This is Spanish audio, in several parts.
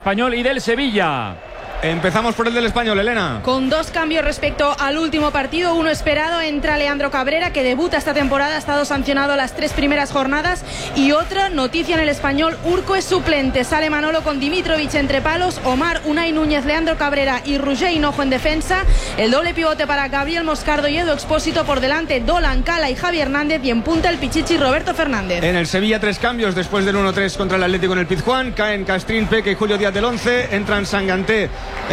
Español y del Sevilla. Empezamos por el del Español, Elena. Con 2 cambios respecto al último partido. Uno esperado, entra Leandro Cabrera, que debuta esta temporada, ha estado sancionado las 3 primeras jornadas. Y otra noticia en el Español, Urco es suplente. Sale Manolo con Dimitrovic entre palos, Omar, Unai Núñez, Leandro Cabrera y Roger Hinojo en defensa. El doble pivote para Gabriel Moscardo y Edu Expósito, por delante Dolan, Cala y Javi Hernández, y en punta el Pichichi Roberto Fernández. En el Sevilla 3 cambios después del 1-3 contra el Atlético en el Pizjuán. Caen Castrín, Peque y Julio Díaz del 11. Entran Sanganté,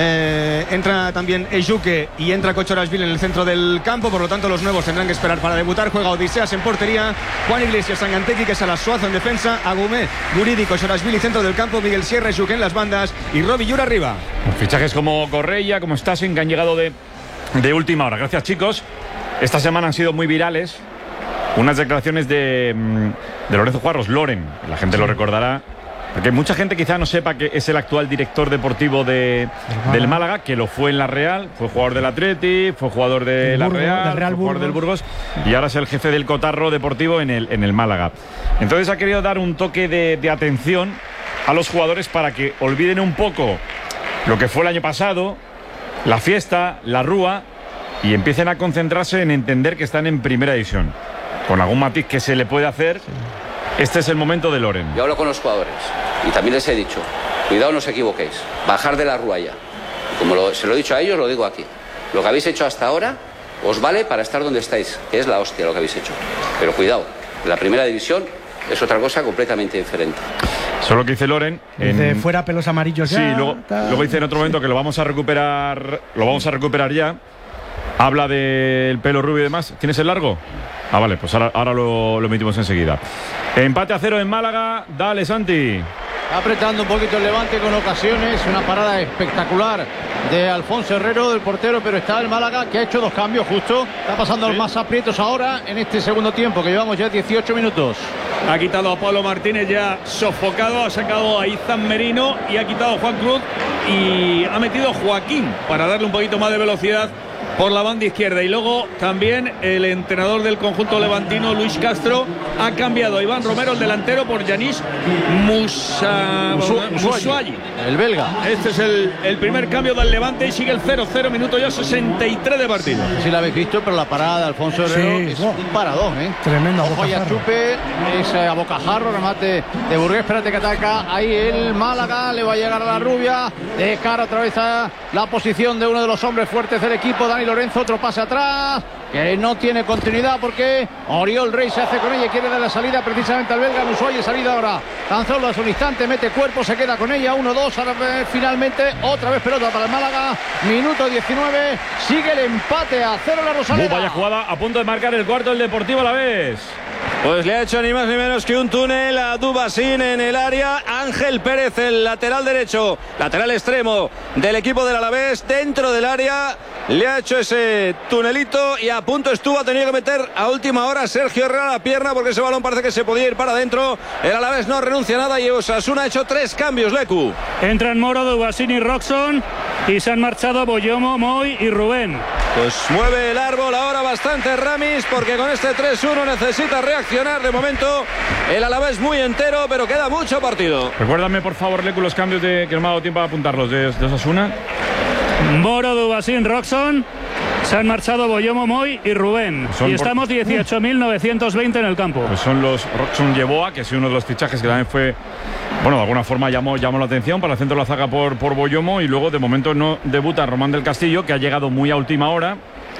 entra también Ejuque y entra Kochorashvili en el centro del campo. Por lo tanto, los nuevos tendrán que esperar para debutar. Juega Odiseas en portería, Juan Iglesias, Sangantequi, que sale Suazo en defensa, Agumé, Guridi, Kochorashvili centro del campo, Miguel Sierra, Ejuque en las bandas y Robi Yura arriba. Fichajes como Correia, como Stassen, que han llegado de última hora. Gracias, chicos. Esta semana han sido muy virales unas declaraciones de Lorenzo Juarros, Loren. La gente lo recordará, porque mucha gente quizá no sepa que es el actual director deportivo del Málaga, que lo fue en la Real, fue jugador del Atleti, fue jugador de la Real, fue jugador del Burgos, y ahora es el jefe del cotarro deportivo en el Málaga. Entonces ha querido dar un toque de atención a los jugadores para que olviden un poco lo que fue el año pasado, la fiesta, la rúa, y empiecen a concentrarse en entender que están en primera división. Con algún matiz que se le puede hacer, este es el momento de Loren. Yo hablo con los jugadores y también les he dicho, cuidado, no os equivoquéis, bajar de la rúa ya. Como se lo he dicho a ellos, lo digo aquí. Lo que habéis hecho hasta ahora os vale para estar donde estáis, que es la hostia lo que habéis hecho. Pero cuidado, la primera división es otra cosa completamente diferente. Solo que dice Loren dice, fuera pelos amarillos ya. Sí, luego dice en otro momento que lo vamos a recuperar ya. Habla del pelo rubio y demás. ¿Tienes el largo? Ah, vale, pues ahora lo emitimos enseguida. Empate a 0 en Málaga. Dale, Santi. Apretando un poquito el Levante con ocasiones. Una parada espectacular de Alfonso Herrero, del portero, pero está el Málaga, que ha hecho 2 cambios justo. Está pasando los más aprietos ahora en este segundo tiempo, que llevamos ya 18 minutos. Ha quitado a Pablo Martínez ya sofocado, ha sacado a Izan Merino y ha quitado a Juan Cruz y ha metido a Joaquín para darle un poquito más de velocidad por la banda izquierda. Y luego también el entrenador del conjunto levantino, Luis Castro, ha cambiado a Iván Romero, el delantero, por Yanis Musuayi, el belga. Este es el primer cambio del Levante y sigue el 0-0, minuto ya 63 de partido. No sé si la habéis visto, pero la parada de Alfonso Herrero es un paradón, ¿eh? Tremendo. Ojo ya chupe, es a bocajarro, remate de Burgués. Espérate que ataca ahí el Málaga, le va a llegar a la rubia, de cara otra vez a la posición de uno de los hombres fuertes del equipo, Dani Lorenzo. Otro pase atrás que no tiene continuidad porque Oriol Rey se hace con ella y quiere dar la salida precisamente al belga. Musuayi, salida ahora tan solo hace un instante, mete cuerpo, se queda con ella, 1-2, ahora finalmente otra vez pelota para el Málaga, minuto 19, sigue el empate a 0 la Rosaleda. Vaya jugada, a punto de marcar el cuarto el Deportivo Alavés. Pues le ha hecho ni más ni menos que un túnel a Dubasín en el área. Ángel Pérez, el lateral derecho, lateral extremo del equipo del Alavés, dentro del área, le ha hecho ese tunelito y a punto estuvo, ha tenido que meter a última hora Sergio Herrera la pierna porque ese balón parece que se podía ir para adentro. El Alavés no renuncia a nada y Osasuna ha hecho 3 cambios, Lecu. Entran Moro, Dubasín y Roxon y se han marchado Boyomo, Moy y Rubén. Pues mueve el árbol ahora bastante Ramis porque con este 3-1 necesita reaccionar. De momento el Alavés muy entero, pero queda mucho partido. Recuérdame por favor, Lecu, los cambios que no me ha dado tiempo a apuntarlos de Osasuna. Moro, Dubasín, Roxon. Se han marchado Boyomo, Moy y Rubén. Y estamos 18.920 en el campo. Pues son los Roxon Yeboah, que es uno de los fichajes que también fue, bueno, de alguna forma llamó la atención para el centro de la zaga por Boyomo. Y luego de momento no debuta Román del Castillo, que ha llegado muy a última hora.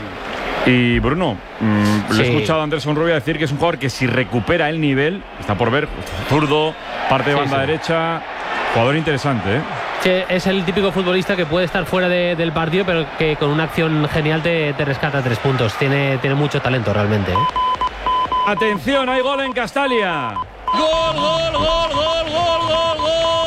Y Bruno, le he escuchado a Anderson Rubia decir que es un jugador que si recupera el nivel, está por ver, zurdo, parte de banda derecha, jugador interesante, ¿eh? Es el típico futbolista que puede estar fuera del partido, pero que con una acción genial te rescata 3 puntos. Tiene mucho talento realmente, ¿eh? Atención, hay gol en Castalia. Gol, gol, gol, gol, gol, gol,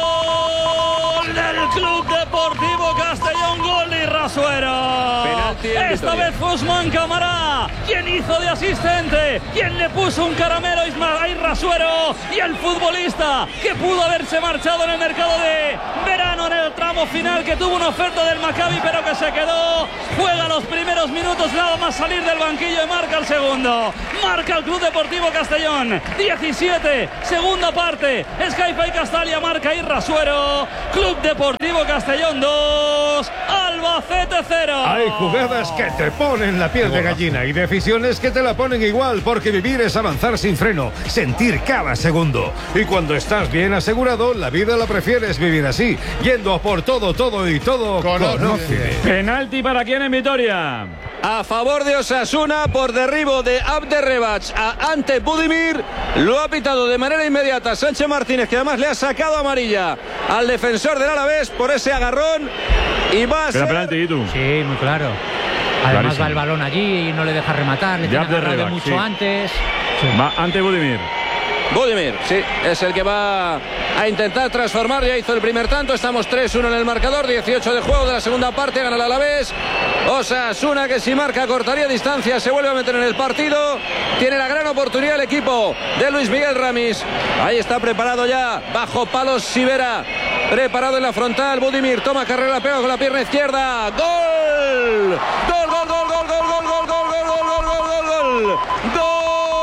gol del Club Deportivo Castellón, gol de Rasuero. Esta vez fue Usman Camará quien hizo de asistente, quien le puso un caramelo a Rasuero, y el futbolista que pudo haberse marchado en el mercado de verano en el tramo tramo final que tuvo una oferta del Maccabi pero que se quedó. Juega los primeros minutos nada más salir del banquillo y marca el segundo. Marca el Club Deportivo Castellón. 17, segunda parte. Skype y Castalia marca Irrasuero. Club Deportivo Castellón 2, Albacete 0. Hay jugadas que te ponen la piel de gallina y decisiones que te la ponen igual, porque vivir es avanzar sin freno, sentir cada segundo. Y cuando estás bien asegurado, la vida la prefieres vivir así, yendo a por todo, todo y todo con Occident. Penalti para quién en Vitoria. A favor de Osasuna por derribo de Abderrebach a Ante Budimir. Lo ha pitado de manera inmediata Sánchez Martínez, que además le ha sacado amarilla al defensor del Alavés por ese agarrón. Y va a ser penalti, ¿tú? Sí, muy claro. Además Clarísimo. va el balón allí y no le deja rematar, le tiene agarrado mucho antes. Va Ante Budimir. Budimir, sí, es el que va a intentar transformar. Ya hizo el primer tanto, estamos 3-1 en el marcador, 18 de juego de la segunda parte, gana el Alavés. Osasuna, que si marca cortaría distancia, se vuelve a meter en el partido. Tiene la gran oportunidad el equipo de Luis Miguel Ramis. Ahí está preparado ya, bajo palos Sivera, preparado en la frontal. Budimir toma carrera, pega con la pierna izquierda. ¡Gol! ¡Gol, gol, gol, gol, gol, gol, gol, gol, gol, gol, gol, gol, gol! ¡Gol!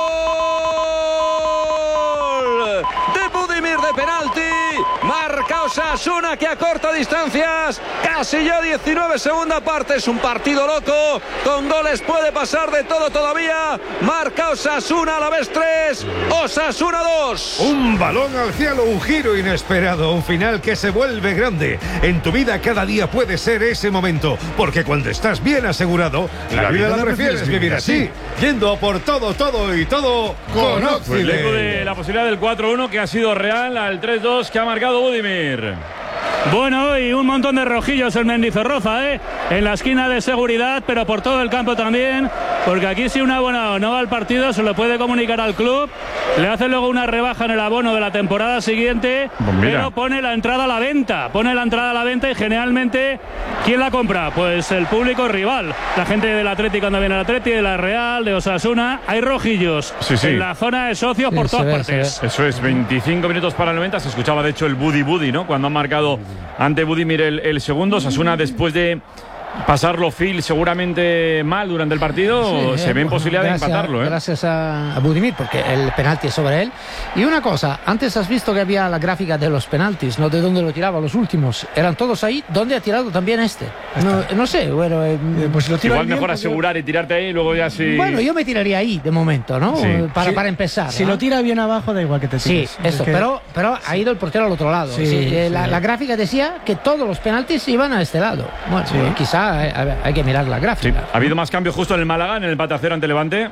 De Budimir de penalti. Marca Osasuna, que acorta distancias. Casi ya 19, segunda parte. Es un partido loco. Con goles puede pasar de todo todavía. Marca Osasuna, Alavés 3, Osasuna 2. Un balón al cielo, un giro inesperado, un final que se vuelve grande. En tu vida cada día puede ser ese momento, porque cuando estás bien asegurado, la vida la prefieres vivir así, yendo a por todo, todo y todo con Occident. Luego de la posibilidad del 4-1 que ha sido real al 3-2 que ha marcado Budimir. Bueno, y un montón de rojillos en Mendizorroza, en la esquina de seguridad, pero por todo el campo también, porque aquí si un abonado no va al partido se lo puede comunicar al club, le hace luego una rebaja en el abono de la temporada siguiente, pero pone la entrada a la venta, y generalmente ¿quién la compra? Pues el público rival, la gente del Atleti cuando viene al Atleti, de la Real, de Osasuna. Hay rojillos en la zona de socios por todas partes. Eso es, 25 minutos para el 90. Se escuchaba de hecho el Budi, ¿no? Cuando han marcado ante Budimir el segundo. Osasuna, después de pasarlo Phil seguramente mal durante el partido, se ve en posibilidad de empatarlo. Gracias a Budimir, porque el penalti es sobre él. Y una cosa, antes has visto que había la gráfica de los penaltis, no de dónde lo tiraba los últimos. Eran todos ahí, ¿dónde ha tirado también este? No sé, bueno, pues lo igual mejor asegurar y tirarte ahí y luego ya sí. Bueno, yo me tiraría ahí de momento, ¿no? Sí. Para empezar. Si lo tira bien abajo, da igual que te tires. Sí, eso, pero ha ido el portero al otro lado. La gráfica decía que todos los penaltis iban a este lado. Bueno, quizá hay que mirar la gráfica. Ha habido más cambios justo en el Málaga, en el empate a 0 ante Levante.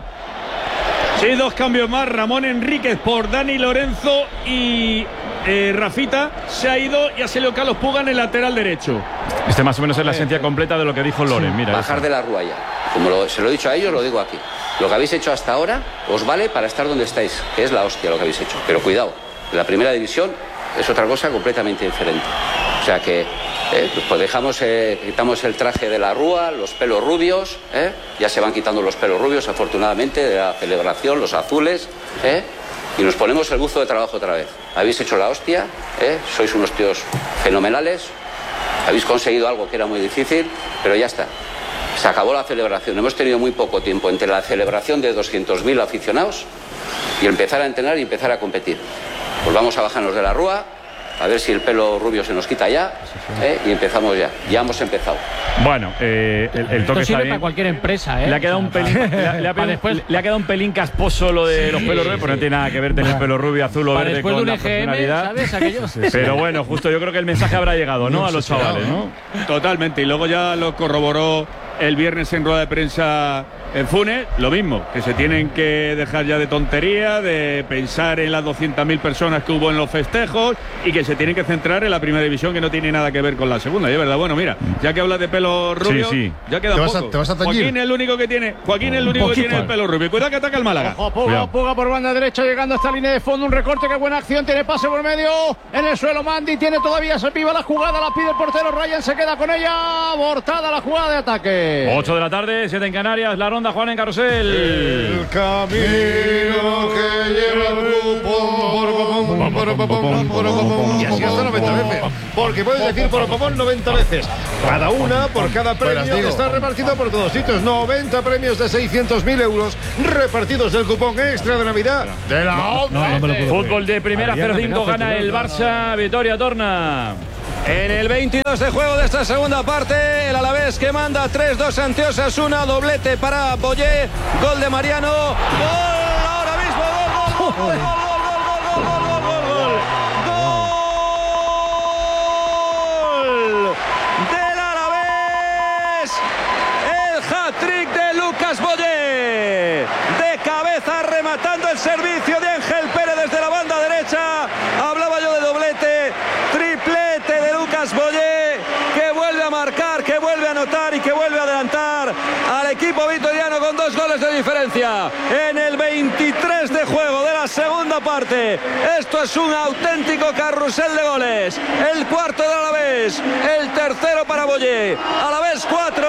Sí, dos cambios más. Ramón Enríquez por Dani Lorenzo y Rafita se ha ido y ha salido Carlos Puga en el lateral derecho. Este más o menos es la esencia completa de lo que dijo Loren. Mira, bajar de la Ruaya. Como se lo he dicho a ellos, lo digo aquí. Lo que habéis hecho hasta ahora os vale para estar donde estáis, que es la hostia lo que habéis hecho. Pero cuidado, la primera división es otra cosa completamente diferente. O sea que pues quitamos el traje de la Rúa, los pelos rubios, ya se van quitando los pelos rubios afortunadamente de la celebración, los azules, y nos ponemos el buzo de trabajo otra vez. Habéis hecho la hostia, sois unos tíos fenomenales, habéis conseguido algo que era muy difícil, pero ya está. Se acabó la celebración. Hemos tenido muy poco tiempo entre la celebración de 200.000 aficionados y empezar a entrenar y empezar a competir. Pues vamos a bajarnos de la Rúa, a ver si el pelo rubio se nos quita ya, y empezamos ya. Ya hemos empezado. Bueno, el toque está bien. Para cualquier empresa, Le ha quedado un pelín, le ha quedado un pelín casposo lo de los pelos rubios, porque no tiene nada que ver tener pelo rubio, azul o verde con la personalidad. Pero bueno, justo yo creo que el mensaje habrá llegado, ¿no? A los chavales, ¿no? Totalmente. Y luego ya lo corroboró el viernes en rueda de prensa en Funes, lo mismo, que se tienen que dejar ya de tontería, de pensar en las 200.000 personas que hubo en los festejos y que se tienen que centrar en la primera división, que no tiene nada que ver con la segunda. Y es verdad, bueno, mira, ya que hablas de pelo rubio, ya queda poco. ¿Te vas a tañir? Joaquín es el único que tiene el pelo rubio. Cuidado que ataca el Málaga. Puga por banda derecha, llegando a esta línea de fondo, un recorte, qué buena acción, tiene pase por medio, en el suelo Mandi, tiene todavía, se piva la jugada, la pide el portero, Ryan se queda con ella, abortada la jugada de ataque. 8 de la tarde, 7 en Canarias, la ronda Juan en Carrusel. El camino que lleva el grupo. Y así hasta 90 veces. Porque puedes decir poropopón 90 veces. Cada una por cada premio que está repartido por todos sitios. 90 premios de 600.000 euros repartidos del cupón extra de Navidad de la Fútbol de primera, 0-5 gana el Barça. Victoria Torna. En el 22 de juego de esta segunda parte, el Alavés que manda 3-2 ante Osasuna, doblete para Boyé, gol de Mariano, gol ahora mismo, gol del Alavés, el hat-trick de Lucas Boyé, de cabeza rematando el servicio de Ángel Pérez desde la banda derecha. Hablaba yo de doblete, triplete de Lucas Boyé, que vuelve a marcar, que vuelve a anotar y que vuelve a adelantar al equipo vitoriano con 2 goles de diferencia en el 23 de juego de la segunda parte. Esto es un auténtico carrusel de goles. El cuarto de Alavés, el tercero para Boyé. Alavés 4,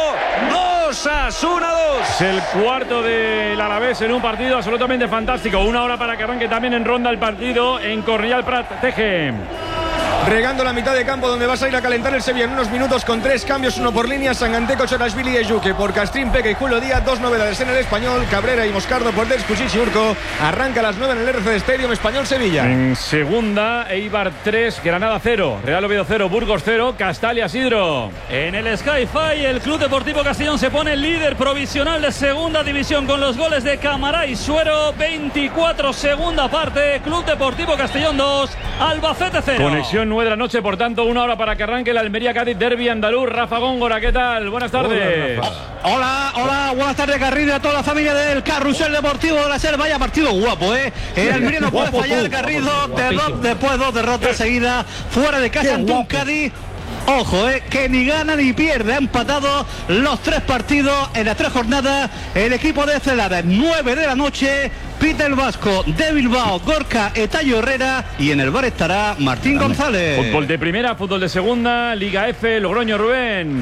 Osasuna 2. Es el cuarto del Alavés en un partido absolutamente fantástico. Una hora para que arranque también en ronda el partido en Cornellà Prat. Teje. Regando la mitad de campo donde vas a ir a calentar el Sevilla en unos minutos con 3 cambios, uno por línea, Sanganté, Kochorashvili y Ejuke. Por Castrín, Peque y Julio Díaz, 2 novedades en el Español, Cabrera y Moscardo por Descusic y Urco. Arranca a las 9 en el RCD Stadium, Español-Sevilla. En segunda, Eibar 3, Granada 0, Real Oviedo 0, Burgos 0, Castalia Sidro. En el Sky-Fi, el Club Deportivo Castellón se pone líder provisional de segunda división con los goles de Camará y Suero. 24 segunda parte, Club Deportivo Castellón 2, Albacete 0. Conexión 9 de la noche, por tanto, una hora para que arranque el Almería-Cádiz Derby andaluz. Rafa Góngora, ¿qué tal? Buenas tardes. Hola, buenas tardes, Garrido, a toda la familia del Carrusel Deportivo de la SER. Vaya partido guapo, ¿eh? El Almería no puede fallar, Garrido, después 2 derrotas seguidas, fuera de casa ante un Cádiz. Ojo, que ni gana ni pierde. Ha empatado los 3 partidos en las 3 jornadas. El equipo de Celada, 9 de la noche. Peter Vasco de Bilbao, Gorka Etayo Herrera. Y en el bar estará Martín González. Fútbol de primera, fútbol de segunda, Liga F, Logroño, Rubén.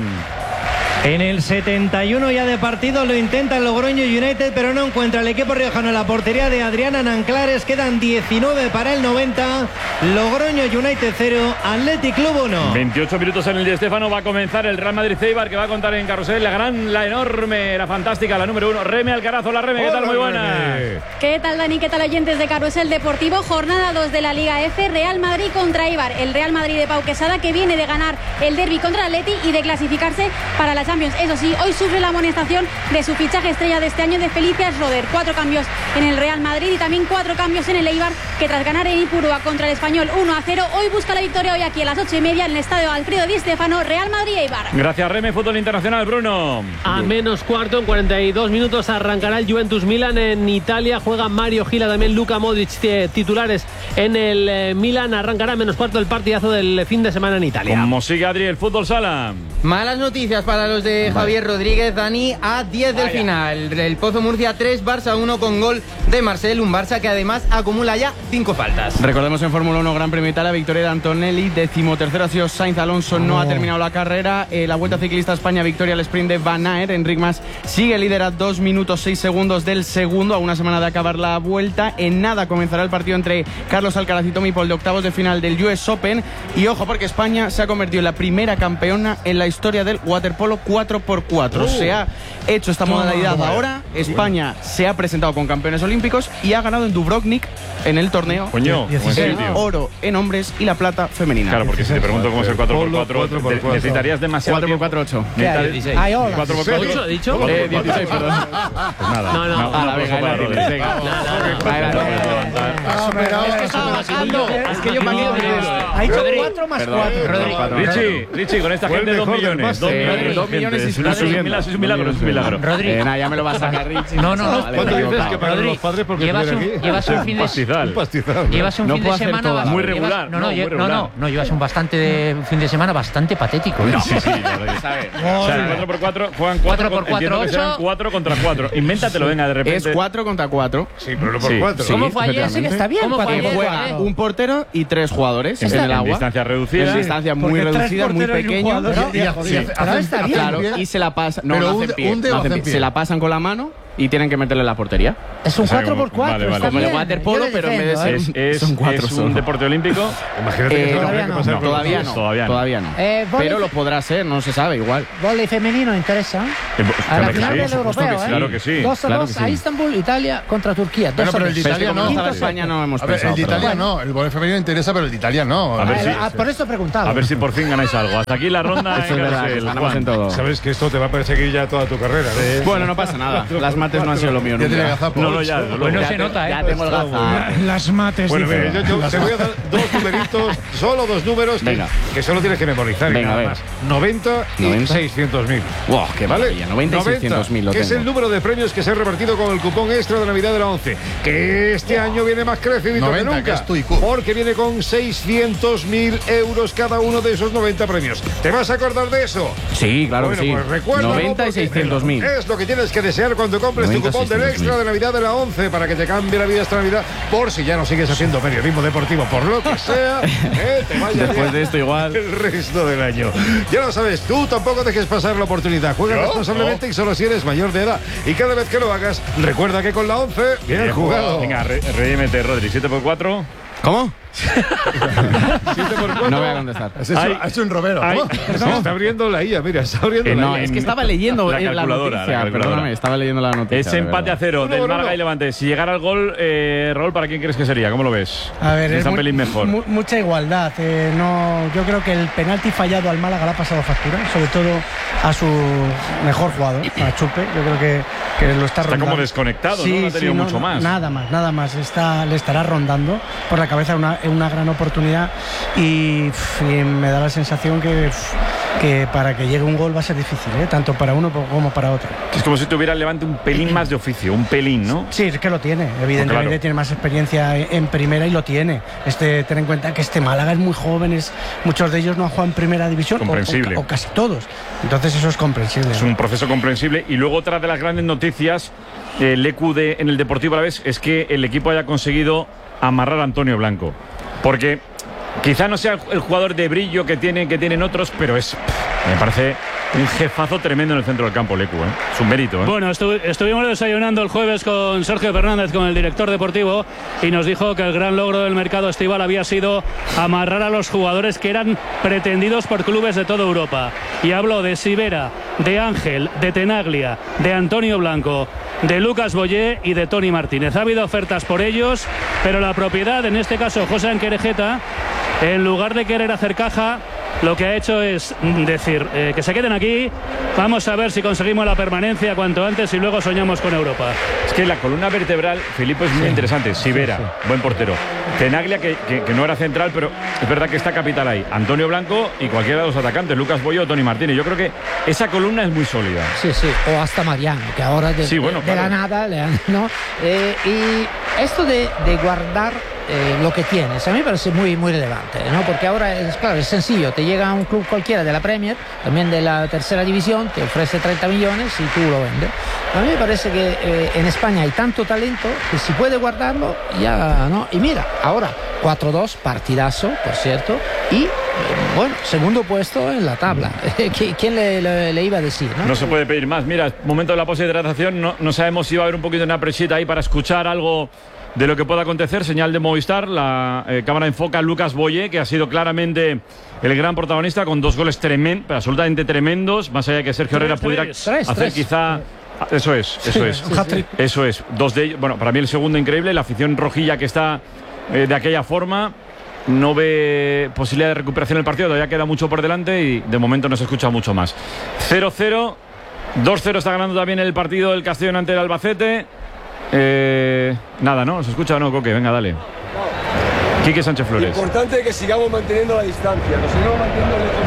En el 71 ya de partido lo intenta el Logroño United, pero no encuentra el equipo riojano en la portería de Adriana Nanclares. Quedan 19 para el 90. Logroño United 0, Athletic Club 1. 28 minutos en el Di Stéfano. Va a comenzar el Real Madrid-Eibar, que va a contar en carrusel la enorme, la fantástica, la número 1, Reme Alcaraz. Hola, Reme, ¿qué tal? Muy buenas. ¿Qué tal, Dani? ¿Qué tal, oyentes de Carrusel Deportivo? Jornada 2 de la Liga F, Real Madrid contra Eibar. El Real Madrid de Pau Quesada, que viene de ganar el derbi contra el Atleti y de clasificarse para la Champions. Eso sí, hoy sufre la amonestación de su fichaje estrella de este año, de Felicias Roder. 4 cambios en el Real Madrid y también 4 cambios en el Eibar, que tras ganar en Ipurúa contra el Español 1-0, hoy busca la victoria hoy aquí a las 8:30 en el estadio Alfredo Di Stéfano. Real Madrid-Eibar. Gracias, Reme. Fútbol internacional, Bruno. A menos cuarto, en 42 minutos arrancará el Juventus Milan en Italia. Juega Mario Gila, también Luka Modric, titulares en el Milan. Arrancará a menos cuarto el partidazo del fin de semana en Italia. Como sigue Adri, el fútbol sala. Malas noticias para los de Javier Rodríguez, Dani, a 10 del final. El Pozo Murcia 3, Barça 1 con gol de Marcel, un Barça que además acumula ya 5 faltas. Recordemos en Fórmula 1 Gran Premio de Italia, victoria de Antonelli, 13º ha sido Sainz. Alonso no ha terminado la carrera. La Vuelta Ciclista a España, victoria al sprint de Van Aert. Enric Mas sigue líder a 2 minutos 6 segundos del segundo, a una semana de acabar la vuelta. En nada comenzará el partido entre Carlos Alcaraz y Tommy Paul de octavos de final del US Open. Y ojo, porque España se ha convertido en la primera campeona en la historia del waterpolo 4x4. Se ha hecho esta modalidad ahora. España se ha presentado con campeones olímpicos y ha ganado en Dubrovnik en el torneo. Coño, el oro en hombres y la plata femenina. Claro, porque si te pregunto cómo es el 4x4, necesitarías demasiado 4x4, 8. 4x4 ha dicho. 16, perdón. Pues nada. No. A la venga. Es que yo me ha dicho 4 más 4. Richie, con esta gente 2 millones. 2 millones y es un milagro, es un milagro. Rodri, ya me lo vas a sacar, Richie. No. ¿Cuánto dices que para los padres porque llevas un fin de pastizal. Llevas un fin de semana muy regular. No, llevas un fin de semana bastante patético. Sí, o sea, 4x4 juegan 4 8. 4 contra 4. Invéntatelo, venga, de repente. Es 4 contra 4. Sí, pero no por 4. ¿Cómo fue ayer? Ese que está bien. Juega un portero y 3 jugadores en el agua. Distancia reducida. En distancia muy reducida, muy pequeña. Está bien. Claro, y se la pasan. No hacen pie. Se la pasan con la mano y tienen que meterle en la portería. Es un 4x4. Vale, vale. Como el waterpolo, pero en vez de ser son 4 ¿Es un deporte olímpico? Imagínate que todavía no. Todavía no. Pero lo podrá ser, no se sabe, igual. Vóley femenino interesa. A la final del europeo, Claro que sí. 2-2 a Istanbul, Italia contra Turquía. Bueno, pero el de Italia no. Estaba España no hemos pensado. El de Italia no. El vóley femenino interesa, pero el de Italia no. A ver si, por eso he preguntado. a ver si por fin ganáis algo. Hasta aquí la ronda. Esto es verdad, ganamos en todo. Sabes que esto te va a perseguir ya toda tu carrera. Bueno, no pasa nada. Las mates no han sido lo mío nunca. Pues no se nota, Ya tengo el gazap. Las mates. Bueno, mira, yo te voy a dar dos numeritos, solo dos números que solo tienes que memorizar. Venga, nada a ver. más. 90 y 600.000. ¡Wow! ¡Qué ¿Vale? maravilla! 90 y 600.000 lo que es tengo. el número de premios que se ha repartido con el cupón extra de Navidad de la 11. Que este año viene más crecidito 90, que nunca. que es tu IQ. Porque viene con 600.000 euros cada uno de esos 90 premios. ¿Te vas a acordar de eso? Sí, claro Bueno, que sí. pues recuérdalo, 90 y porque 600.000. Es lo que tienes que desear cuando compres tu 90, cupón del 600.000. extra de Navidad de la 11 para que te cambie la vida esta Navidad. Por si ya no sigues haciendo periodismo deportivo, por lo que sea, te vaya Después bien de esto igual. el resto del año. Ya lo sabes, tú tampoco dejes pasar la oportunidad. Juega responsablemente y solo si eres mayor de edad. Y cada vez que lo hagas, recuerda que con la 11 bien jugado. Venga, redímete, Rodri. 7x4. ¿Cómo? 7x4. No voy a contestar. Ha hecho un Romero. ¿Cómo? Se está abriendo la IA, mira, está abriendo la No, IA. es que estaba leyendo la la calculadora, noticia. la calculadora. Perdóname, estaba leyendo la noticia. Es de empate verdad. a 0 del 1-1. Málaga y Levante. Si llegara el gol, Raúl, ¿para quién crees que sería? ¿Cómo lo ves? A ver, Está un pelín mejor. mucha igualdad. No, yo creo que el penalti fallado al Málaga le ha pasado factura, sobre todo a su mejor jugador, a Chupe. Yo creo que lo está rondando. como desconectado, sí, ¿no? No ha tenido mucho más. Nada más. Le estará rondando por la cabeza una gran oportunidad y me da la sensación que para que llegue un gol va a ser difícil, tanto para uno como para otro. Es como si tuviera el Levante un pelín más de oficio, un pelín, ¿no? Sí, es que lo tiene. Evidentemente Claro. tiene más experiencia en primera y lo tiene. Ten en cuenta que este Málaga es muy joven, muchos de ellos no han jugado en primera división Comprensible. o casi todos. Entonces eso es comprensible. Es un proceso comprensible. Y luego otra de las grandes noticias, Lecu en el Deportivo Alavés, es que el equipo haya conseguido amarrar a Antonio Blanco. Porque quizá no sea el jugador de brillo que tienen otros, pero me parece un jefazo tremendo en el centro del campo, Lecu. Es un mérito. Bueno, estuvimos desayunando el jueves con Sergio Fernández, con el director deportivo, y nos dijo que el gran logro del mercado estival había sido amarrar a los jugadores que eran pretendidos por clubes de toda Europa. Y habló de Sivera, de Ángel, de Tenaglia, de Antonio Blanco, de Lucas Boyé y de Tony Martínez. Ha habido ofertas por ellos, pero la propiedad, en este caso José Anquerejeta, en lugar de querer hacer caja, lo que ha hecho es decir que se queden aquí, vamos a ver si conseguimos la permanencia cuanto antes y luego soñamos con Europa. Es que la columna vertebral, Filipe, es muy interesante. Sivera, buen portero. Tenaglia, que no era central, pero es verdad que está capital ahí. Antonio Blanco y cualquiera de los atacantes, Lucas Boyo o Tony Martínez. Yo creo que esa columna es muy sólida. Sí, o hasta Mariano, que ahora de claro. la nada, ¿no? Y esto de guardar lo que tienes, a mí me parece muy, muy relevante, ¿no? Porque ahora es sencillo, te llega a un club cualquiera de la Premier, también de la tercera división, te ofrece 30 millones y tú lo vendes. A mí me parece que en España hay tanto talento que si puede guardarlo, ya, ¿no? Y mira, ahora 4-2, partidazo, por cierto, y bueno, segundo puesto en la tabla. ¿Quién le iba a decir, no? No se puede pedir más. Mira, momento de la pausa de hidratación, no sabemos si va a haber un poquito de una presita ahí para escuchar algo de lo que pueda acontecer. Señal de Movistar, la cámara enfoca a Lucas Boyé, que ha sido claramente el gran protagonista, con 2 goles absolutamente tremendos, más allá de que Sergio Herrera pudiera hacer quizá... Eso es. Eso es. 2 de ellos, bueno, para mí el segundo increíble. La afición rojilla que está de aquella forma no ve posibilidad de recuperación del partido, todavía queda mucho por delante y de momento no se escucha mucho más. 0-0, 2-0 está ganando también el partido del Castellón ante el Albacete. Nada, ¿no? ¿Se escucha o no, Coque? Venga, dale. Quique Sánchez Flores. Importante que sigamos manteniendo la distancia, nos sigamos manteniendo el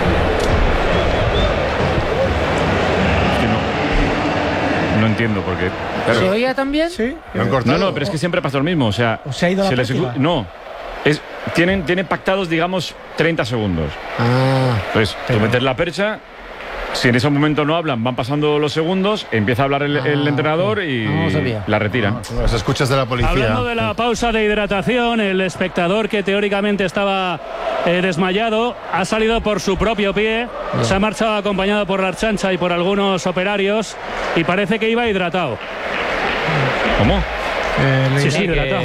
No entiendo por qué. ¿Se oía también? Sí. No, pero es que siempre pasa lo mismo. O sea, se ha ido la práctica. No. Tienen pactados, digamos, 30 segundos. Entonces, tú metes la percha. Si en ese momento no hablan, van pasando los segundos, empieza a hablar el entrenador y la retiran. Las escuchas de la policía. Hablando de la pausa de hidratación, el espectador que teóricamente estaba desmayado, ha salido por su propio pie, se ha marchado acompañado por la Archancha y por algunos operarios y parece que iba hidratado. ¿Cómo? Sí, hidratado.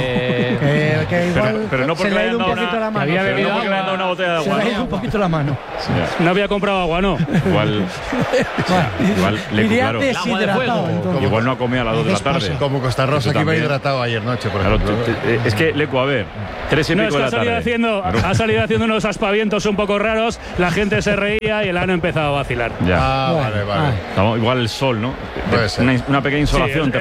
Pero no porque se le ha ido un dado poquito la mano. Había bebido porque le han dado una botella de agua. Se le ha ido un poquito la mano. No había comprado agua, ¿no? Igual le Iría claro. deshidratado. Igual no ha comido a las 2 de la tarde. Como Costa Rosa, que iba hidratado ayer noche, por ejemplo. Es que, Leco, a ver, 3 y No, pico es que de la tarde. ha salido haciendo unos aspavientos un poco raros, la gente se reía y el ano ha empezado a vacilar. Ya. Vale. Igual el sol, ¿no? Puede ser. Una pequeña insolación.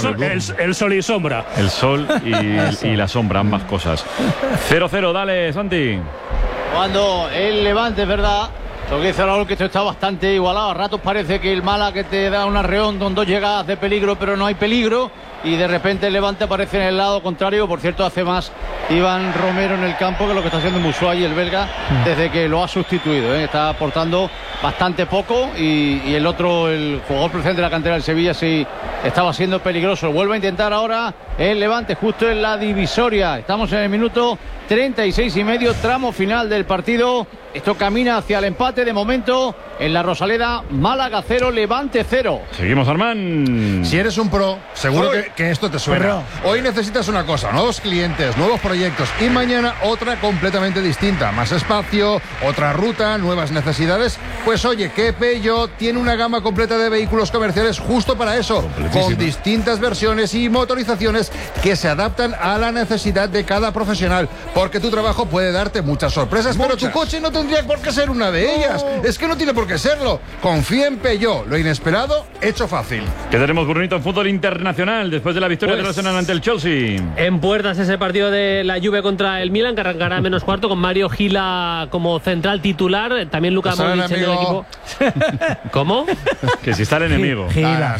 El sol y sombra. El sol y la sombra, ambas cosas. 0-0, dale, Santi. Cuando el Levante, es verdad, lo que dice Raúl, que esto está bastante igualado. A ratos parece que el Málaga que te da un arreón con 2 llegadas de peligro, pero no hay peligro. Y de repente el Levante aparece en el lado contrario. Por cierto, hace más Iván Romero en el campo que lo que está haciendo Musuay, el belga, desde que lo ha sustituido. Está aportando bastante poco. Y el otro, el jugador presente de la cantera del Sevilla, sí estaba siendo peligroso. Vuelve a intentar ahora el Levante justo en la divisoria. Estamos en el minuto 36 y medio, tramo final del partido. Esto camina hacia el empate de momento en la Rosaleda. Málaga 0, Levante 0. Seguimos, Armán. Si eres un pro, seguro que esto te suena. Hoy necesitas una cosa, nuevos clientes, nuevos proyectos y mañana otra completamente distinta. Más espacio, otra ruta, nuevas necesidades. Pues oye, que Peugeot tiene una gama completa de vehículos comerciales justo para eso, con distintas versiones y motorizaciones que se adaptan a la necesidad de cada profesional. Porque tu trabajo puede darte muchas sorpresas, pero tu coche no tendría por qué ser una de ellas. Es que no tiene por qué serlo. Confía en Peugeot, lo inesperado hecho fácil. Que tenemos, Brunito, en fútbol internacional después de la victoria del Arsenal ante el Chelsea. En puertas ese partido de la Juve contra el Milan, que arrancará a -4 con Mario Gila como central titular. También Luka Modric en el equipo. ¿Cómo? Que si está el enemigo. Gila.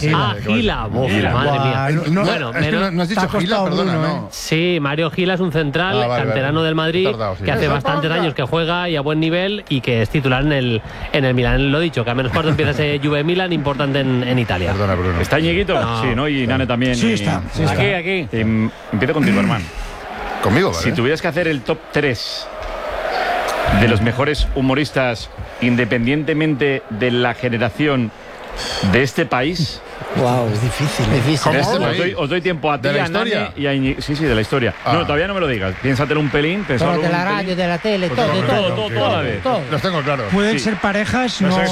Madre mía. No has dicho Gila, perdona, ¿no? Sí, Mario Gila es un central canterano del Madrid que hace bastantes años que juega y a buen nivel y que es titular en el Milan. Lo dicho, que a -4 empieza ese Juve Milan importante en Italia. Perdona, Bruno. ¿Está Ñiguito? No. Sí, ¿no? Y Nane también. Sí, está. Aquí. Empiezo contigo, hermano. Conmigo, ¿vale? Si tuvieras que hacer el top 3 de los mejores humoristas, independientemente de la generación de este país. Wow, es difícil. Os doy tiempo a ti, ¿De la a Nane historia? y a Iñigo. Sí, de la historia. No, todavía no me lo digas. Piénsatelo un pelín. Pero de la radio, de la tele, todo a la vez. Los tengo claro. Pueden ser parejas, no.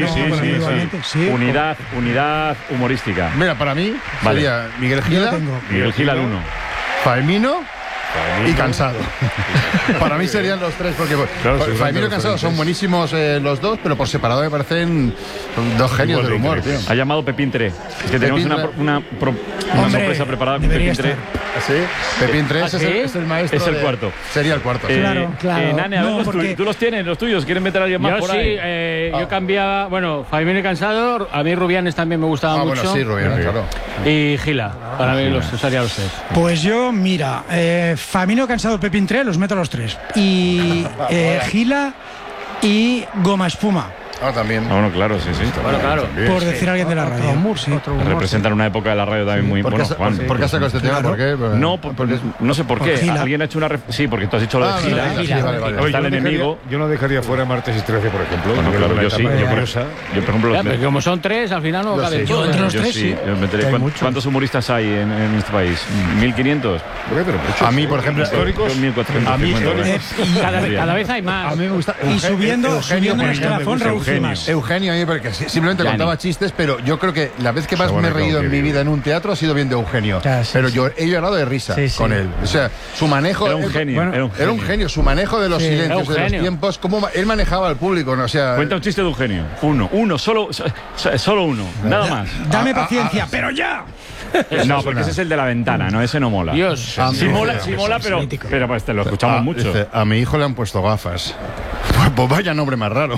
Sí. Unidad humorística. Mira, para mí sería Miguel Gila. Miguel Gila al 1. Faemino y Cansado. Para mí serían los tres, porque Faemino y Cansado son buenísimos los dos, pero por separado me parecen dos genios del humor, tío. Ha llamado Pepín 3. Es que tenemos una sorpresa preparada con Pepín 3. ¿Sí? Pepín 3 es el maestro. Es el cuarto. Sería el cuarto. Claro. Nane, a ver, tú los tienes, los tuyos. ¿Quieren meter a alguien más Yo por sí, ahí? yo cambiaba. Bueno, Faemino y Cansado. A mí Rubianes también me gustaba mucho. Bueno, sí, Rubianes, claro. Y Gila. Para mí los usaría los tres. Pues yo, mira, Faemino, Cansado, Pepín 3, los meto a los tres. Y Gila y Goma Espuma. También. Bueno, claro, sí. Bueno, claro. Por decir alguien de la radio. Representan una época de la radio también muy buena. ¿Por qué has sacado este tema? ¿Por qué? No, no sé por qué. Alguien ha hecho una... Sí, porque tú has dicho lo de Gila. Vale. Está el enemigo. Yo no dejaría fuera Martes y 13, por ejemplo. Bueno, claro, yo sí. Yo, por ejemplo... Como son tres, al final no cabe todo. Entre los tres, sí. ¿Cuántos humoristas hay en este país? ¿1.500? A mí, por ejemplo, históricos. 1.400. A mí, cada vez hay más. A mí me gusta. Y subiendo el escalafón, Raúl Cimas. Eugenio, a mí porque simplemente contaba chistes, pero yo creo que la vez que más me he reído en mi vida en un teatro ha sido viendo Eugenio. Pero yo he llorado de risa con él. O sea, su manejo... Era un genio. Era un genio. Su manejo de los silencios, de los tiempos, cómo él manejaba al público, ¿no? O sea... Cuenta un chiste de Eugenio. Uno, solo uno. Nada más. Dame paciencia, pero ya. No, porque ese es el de la ventana, no, ese no mola. Dios. Sí mola, pero pues te lo escuchamos mucho. Dice, a mi hijo le han puesto gafas. Pues vaya nombre más raro.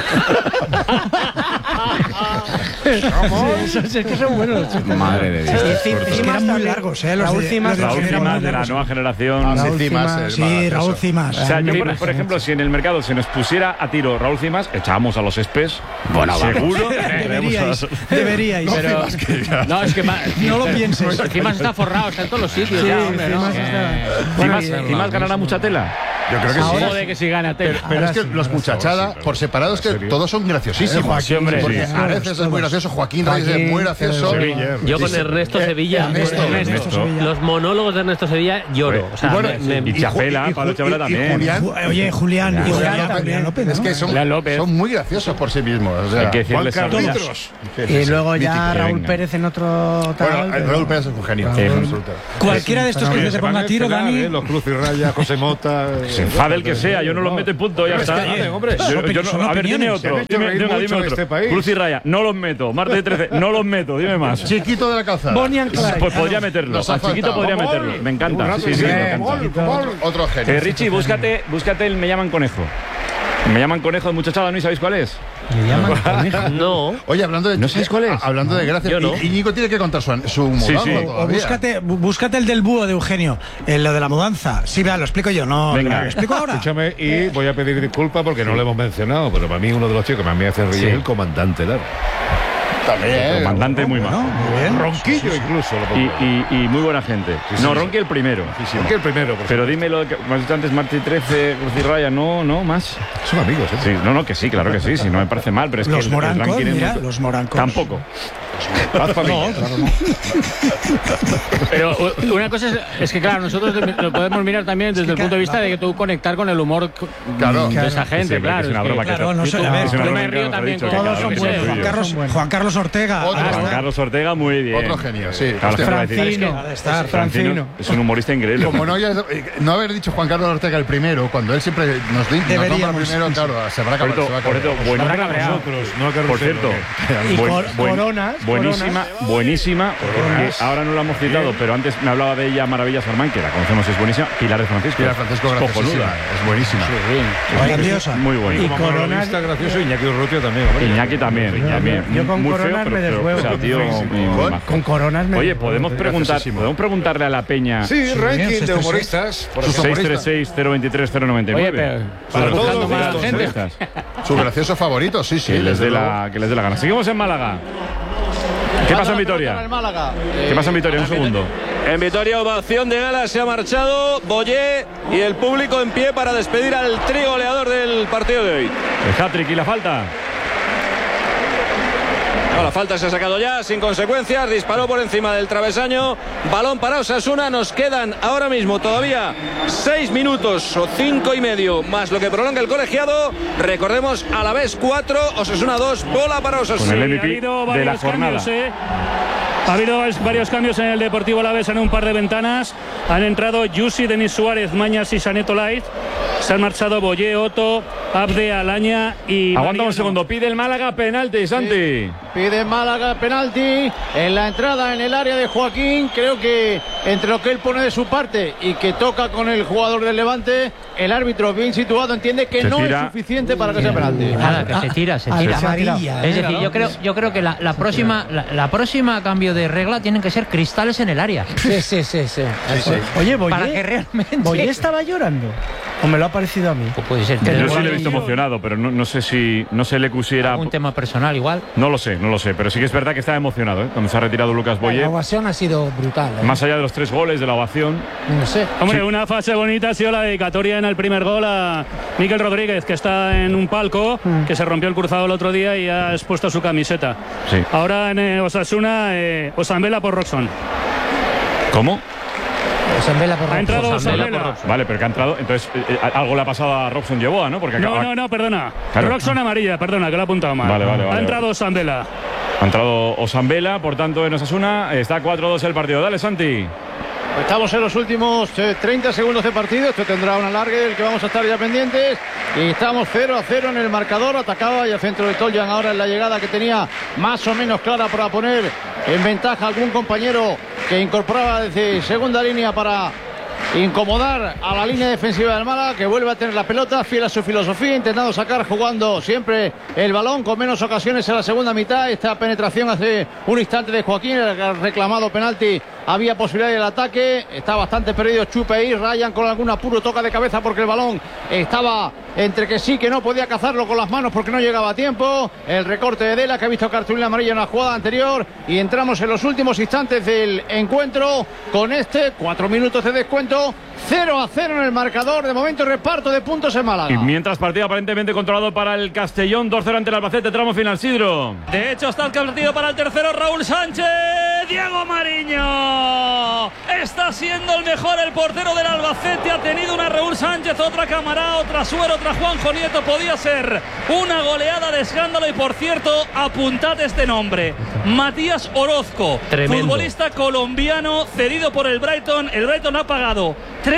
Es que son buenos. Madre de Dios. Es que eran muy largos, Raúl Cimas de la nueva generación. Raúl Cimas. O sea, yo, por ejemplo, si en el mercado se nos pusiera a tiro Raúl Cimas, echábamos a los espes. Bueno, seguro. Deberíais. Pero, no, es que no lo pienses. Cimas está forrado, está en todos los sitios. Cimas ganará mucha tela. Yo creo que sí. Joder, que si gana Tela. Pero es que los muchachada, por separado, es que todos son graciosísimos. Sí, hombre. Porque Areces es muy gracioso, Joaquín Reyes es muy gracioso. Yo con Ernesto Sevilla, los monólogos de Ernesto Sevilla lloro. O sea, y Chapela, Pablo Chapela también. Oye, Julián López. Es que son muy graciosos por sí mismos. O sea, hay que decirles Juan Carlitos. Y luego ya Raúl Pérez en otro tal. Bueno, Raúl Pérez es un genio. Cualquiera de estos que se ponga a tiro, Dani. Los Cruz y Raya, José Mota. Se enfade el que sea, yo no los meto en punto, ya está. A ver, dime otro. Dime otro. Cruz y Raya, no los meto. Martes 13, no los meto, dime más. Chiquito de la Calzada. Bonnie and Clyde. Pues podría meterlo. A Chiquito podría meterlo. Me encanta. Sí, me encanta. Otro genio. Richie, búscate el Me llaman Conejo. Me llaman Conejo de muchachada, ¿no? ¿Y sabéis cuál es? Me llaman Conejo. No. Oye, hablando de... ¿No sabéis cuál es? Hablando de gracia, Yo no. Íñigo tiene que contar su mudanza todavía. Búscate el del búho de Eugenio, lo de la mudanza. Sí, vea, lo explico yo, no. Venga. ¿Lo explico ahora? Escúchame, y voy a pedir disculpas porque no lo hemos mencionado, pero para mí uno de los chicos que más me hace reír es el comandante Lara. También. Comandante muy mal. Muy bien. Ronquillo incluso. Y muy buena gente. No, Ronqui el primero. Ronqui el primero. Pero dime lo que me has dicho antes, Martí 13, Cruz y Raya, no, más. Son amigos, ¿eh? Sí, no, que sí, claro que sí, si no me parece mal, pero es Los que morancos, el ranking mira, es los morancos. Tampoco. Paz familiar. No, claro, no. Pero una cosa es que, claro, nosotros lo podemos mirar también desde el punto de vista de que tú conectar con el humor de esa gente, Sí, claro. es una broma claro, que no sé, a ver, yo me río también con todos son buenos. Juan Carlos Ortega. Juan Carlos Ortega, muy bien. Otro genio, sí. Claro, Francino. Francino es un humorista increíble. Como no haber dicho Juan Carlos Ortega el primero, cuando él siempre nos nombra primero, claro, se habrá acabado. Por cierto, buenísima, porque ahora no la hemos citado, pero antes me hablaba de ella Maravilla Sarmán, que la conocemos, es buenísima. Pilar de Francisco. Pilar Francisco, graciosísima, es buenísima. Grandiosa. Muy buena. Y Coronas está gracioso, Iñaki Urrutia también. Iñaki también. Yo con muy Coronas feo, me pero deshuevo. o sea, tío, Con Coronas me Oye, podemos preguntarle a la peña. Sí, ranking de humoristas. 636-023-099. Oye, pero Para buscando todos más los gente. Su gracioso favorito, sí. Que les dé la gana. Seguimos en Málaga. ¿Qué pasa en Vitoria? ¿Qué pasa en Vitoria? Un segundo. En Vitoria, ovación de gala, se ha marchado Boyé y el público en pie para despedir al trío goleador del partido de hoy. El hat-trick y la falta. No, la falta se ha sacado ya, sin consecuencias, disparó por encima del travesaño, balón para Osasuna, nos quedan ahora mismo todavía 6 minutos o 5 y medio, más lo que prolonga el colegiado, recordemos, Alavés 4, Osasuna 2, bola para Osasuna. Con el MVP de la jornada. Ha habido varios cambios en el Deportivo Alavés en un par de ventanas. Han entrado Yusi, Denis Suárez, Mañas y Saneto Light. Se han marchado Boyé, Otto, Abde, Alaña y... Aguanta un segundo, pide el Málaga penalti, Santi. Sí, pide Málaga penalti en la entrada en el área de Joaquín. Creo que entre lo que él pone de su parte y que toca con el jugador del Levante, el árbitro bien situado entiende que no es suficiente para que sea penalti. Nada, que se tira. Es decir, yo creo que la próxima cambio de regla tienen que ser cristales en el área. Sí. Oye, Boyé, para que realmente... ¿Boyé estaba llorando? ¿O me lo ha parecido a mí? Pues puede ser. Yo sí le he visto emocionado, pero no sé si le pusiera... Un tema personal igual. No lo sé, pero sí que es verdad que estaba emocionado, cuando se ha retirado Lucas Boyé. La ovación ha sido brutal. Más allá de los 3 goles de la ovación. No sé. Hombre, una fase bonita ha sido la dedicatoria en el primer gol a Miquel Rodríguez, que está en un palco, que se rompió el cruzado el otro día y ha expuesto su camiseta. Sí. Ahora en Osasuna, Osambela por Roxon. ¿Cómo? Ha entrado Osambela. Vale, pero que ha entrado. Entonces, algo le ha pasado a Roxon Yeboah, ¿no? Porque No, perdona. Claro. Roxon amarilla, perdona, que lo ha apuntado mal. Vale. Ha entrado Osambela. Ha entrado Osambela, por tanto, en Osasuna. Está 4-2 el partido. Dale, Santi. Estamos en los últimos 30 segundos de partido. Esto tendrá un alargue del que vamos a estar ya pendientes. Y estamos 0-0 en el marcador. Atacaba y al centro de Toljan ahora en la llegada que tenía más o menos clara para poner en ventaja a algún compañero que incorporaba desde segunda línea para incomodar a la línea defensiva del Málaga, que vuelve a tener la pelota, fiel a su filosofía, intentando sacar, jugando siempre el balón, con menos ocasiones en la segunda mitad. Esta penetración hace un instante de Joaquín, el reclamado penalti, había posibilidad del ataque, está bastante perdido Chupe y Ryan con algún apuro, toca de cabeza porque el balón estaba entre que sí, que no podía cazarlo con las manos porque no llegaba a tiempo. El recorte de Dela, que ha visto cartulina amarilla en la jugada anterior. Y entramos en los últimos instantes del encuentro con 4 minutos de descuento. 0-0 en el marcador. De momento reparto de puntos en Málaga. Y mientras partido aparentemente controlado para el Castellón, 2-0 ante el Albacete, tramo final, Sidro. De hecho está el partido para el tercero, Raúl Sánchez. Diego Mariño está siendo el mejor, el portero del Albacete. Ha tenido una Raúl Sánchez, otra Camará, otra Suero, otra Juanjo Nieto. Podía ser una goleada de escándalo. Y por cierto, apuntad este nombre: Matías Orozco. Tremendo. Futbolista colombiano cedido por el Brighton. El Brighton ha pagado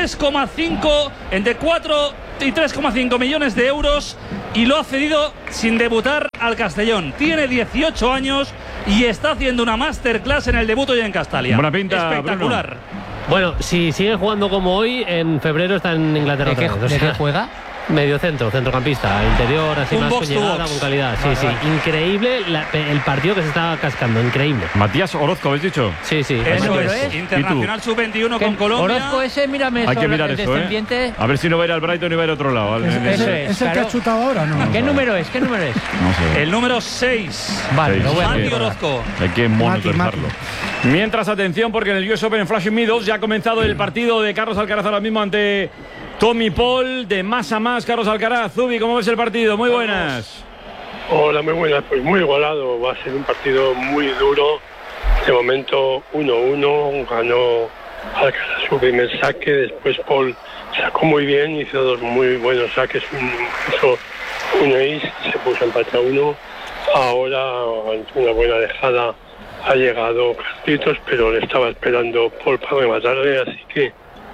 3,5, entre 4 y 3,5 millones de euros, y lo ha cedido sin debutar al Castellón. Tiene 18 años y está haciendo una masterclass en el debut hoy en Castalia. Buena pinta, espectacular. Bruno. Bueno, si sigue jugando como hoy, en febrero está en Inglaterra. ¿De qué juega? Medio centro, centrocampista, interior, así más con llegada, con calidad. Sí, sí, increíble el partido que se está cascando, increíble. Matías Orozco, ¿habéis dicho? Sí, sí. Eso es. Internacional sub-21 con Colombia. Orozco ese, mírame. Hay que mirar eso, descendiente. A ver si no va a ir al Brighton y va a ir a otro lado. ¿Es el que ha chutado ahora, no? ¿Qué número es? No sé. El número 6. Vale, lo voy a Mati Orozco. Hay que monitorizarlo. Mientras, atención, porque en el US Open en Flushing Meadows ya ha comenzado el partido de Carlos Alcaraz ahora mismo ante Tommy Paul. De más a más, Carlos Alcaraz. Zubi, ¿cómo ves el partido? Muy buenas. Hola, muy buenas. Pues muy igualado. Va a ser un partido muy duro. De momento 1-1. Ganó Alcaraz su primer saque. Después Paul sacó muy bien. Hizo 2 muy buenos saques. Hizo un ace. Se puso empate a 1. Ahora, ante una buena dejada, ha llegado Carlitos, pero le estaba esperando Paul para rematarle. Así que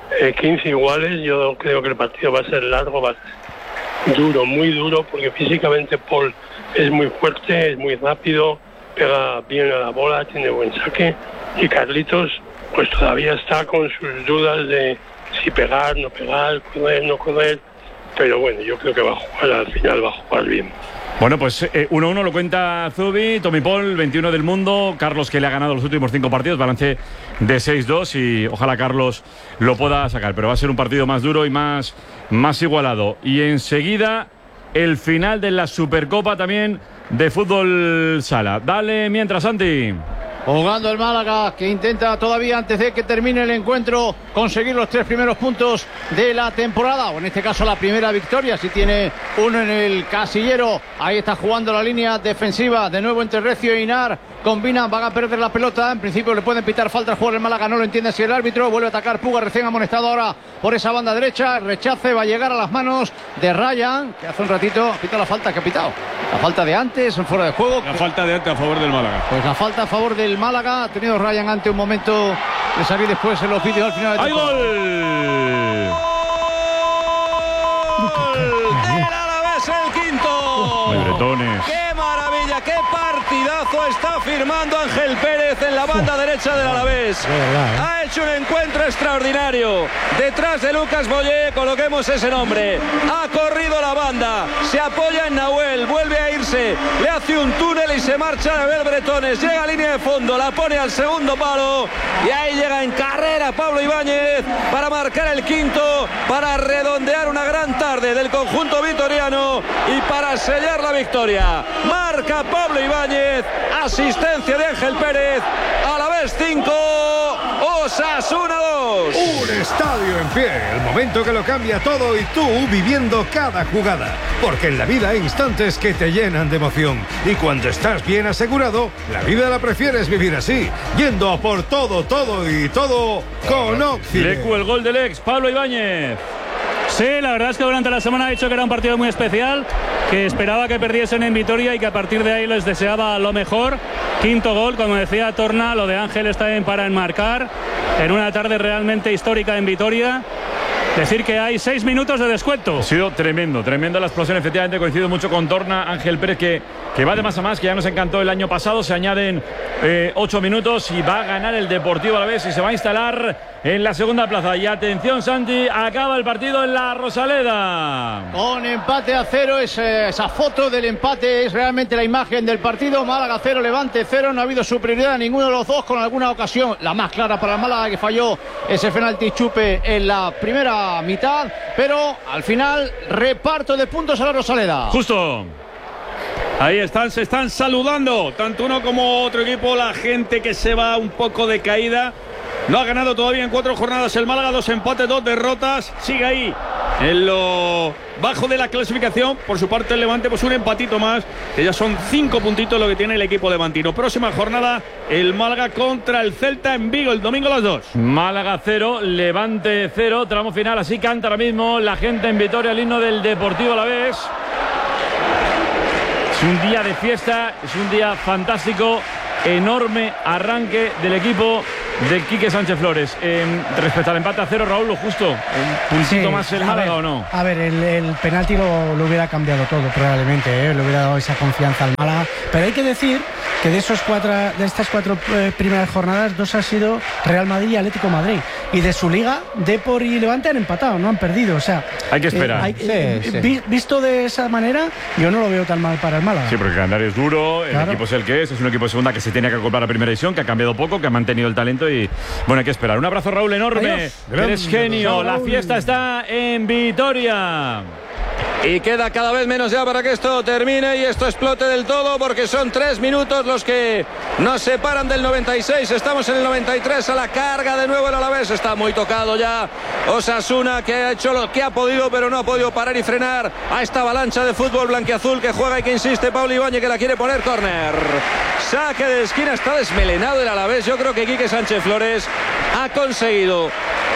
15 iguales. Yo creo que el partido va a ser largo, va a ser duro, muy duro, porque físicamente Paul es muy fuerte, es muy rápido, pega bien a la bola, tiene buen saque, y Carlitos pues todavía está con sus dudas de si pegar, no pegar, correr, no correr, pero bueno, yo creo que va a jugar, al final va a jugar bien. Bueno, pues 1-1 lo cuenta Zubi. Tommy Paul, 21 del mundo. Carlos, que le ha ganado los últimos 5 partidos, balance de 6-2, y ojalá Carlos lo pueda sacar, pero va a ser un partido más duro y más igualado. Y enseguida el final de la Supercopa también de fútbol sala. Dale mientras, Santi. Jugando el Málaga, que intenta todavía, antes de que termine el encuentro, conseguir los 3 primeros puntos de la temporada, o en este caso la primera victoria, si tiene uno en el casillero. Ahí está jugando la línea defensiva, de nuevo entre Recio e Inar. Combinan, van a perder la pelota. En principio le pueden pitar falta al jugador del Málaga, no lo entiende si el árbitro. Vuelve a atacar Puga, recién amonestado ahora por esa banda derecha. Rechace, va a llegar a las manos de Ryan, que hace un ratito pita la falta que ha pitado. La falta de antes, fuera de juego. La falta de antes a favor del Málaga. Pues la falta a favor del Málaga. Ha tenido Ryan ante un momento de salir después en los vídeos al final. ¡Hay gol! ¡Del Alavés, el quinto! Muy bretones. ¡Qué maravilla! ¡Qué partidazo está firmando Ángel Pérez en la banda derecha del Alavés! Ha hecho un encuentro extraordinario. Detrás de Lucas Boyé, coloquemos ese nombre. Ha corrido la banda, se apoya en Nahuel, vuelve a irse, le hace un túnel y se marcha a ver Bretones. Llega a línea de fondo, la pone al segundo palo y ahí llega en carrera Pablo Ibáñez para marcar el quinto, para redondear una gran tarde del conjunto vitoriano y para sellar la victoria. Marca Pablo Ibáñez, asistencia de Ángel Pérez. Alavés 5, Osasuna 2. Un estadio en pie, el momento que lo cambia todo, y tú viviendo cada jugada. Porque en la vida hay instantes que te llenan de emoción. Y cuando estás bien asegurado, la vida la prefieres vivir así, yendo a por todo con Occident. Lecu, el gol del ex, Pablo Ibáñez. Sí, la verdad es que durante la semana ha dicho que era un partido muy especial, que esperaba que perdiesen en Vitoria y que a partir de ahí les deseaba lo mejor. Quinto gol, como decía Torna, lo de Ángel está bien para enmarcar en una tarde realmente histórica en Vitoria. Decir que hay 6 minutos de descuento. Ha sido tremenda la explosión, efectivamente. Coincido mucho con Torna. Ángel Pérez, que que va de más a más, que ya nos encantó el año pasado. Se añaden 8 minutos y va a ganar el Deportivo Alavés y se va a instalar en la segunda plaza. Y atención, Santi, acaba el partido en la Rosaleda. Con empate a 0, esa foto del empate es realmente la imagen del partido. Málaga 0, Levante 0. No ha habido superioridad a ninguno de los dos, con alguna ocasión, la más clara para el Málaga, que falló ese penalti Chupe en la primera mitad. Pero al final, reparto de puntos a la Rosaleda. Justo. Ahí están, se están saludando, tanto uno como otro equipo. La gente que se va un poco de caída. No ha ganado todavía en 4 jornadas el Málaga, 2 empates, 2 derrotas. Sigue ahí en lo bajo de la clasificación. Por su parte el Levante, pues un empatito más, que ya son 5 puntitos lo que tiene el equipo levantino. Próxima jornada, el Málaga contra el Celta en Vigo, el domingo a las 2. Málaga 0, Levante 0, tramo final. Así canta ahora mismo la gente en Vitoria el himno del Deportivo Alavés. Es un día de fiesta, es un día fantástico. Enorme arranque del equipo de Quique Sánchez Flores. Respecto al empate a 0, Raúl, lo justo, un puntito más el Málaga, ¿o no? A ver, el penalti lo hubiera cambiado todo probablemente, le hubiera dado esa confianza al Málaga, pero hay que decir que de estas 4 primeras jornadas, 2 ha sido Real Madrid y Atlético Madrid, y de su liga, Depor y Levante han empatado, no han perdido, o sea, hay que esperar. Visto de esa manera, yo no lo veo tan mal para el Málaga. Sí, porque el calendario es duro, el equipo es el que es un equipo de segunda que se tenía que acoplar a primera división, que ha cambiado poco, que ha mantenido el talento y bueno, hay que esperar. Un abrazo, Raúl, enorme. Eres genio. La fiesta está en Vitoria. Y queda cada vez menos ya para que esto termine y esto explote del todo, porque son 3 minutos los que nos separan del 96. Estamos en el 93, a la carga de nuevo el Alavés. Está muy tocado ya Osasuna, que ha hecho lo que ha podido, pero no ha podido parar y frenar a esta avalancha de fútbol blanquiazul que juega y que insiste. Pablo Ibáñez, que la quiere poner, córner. Saque de esquina, está desmelenado el Alavés. Yo creo que Quique Sánchez Flores ha conseguido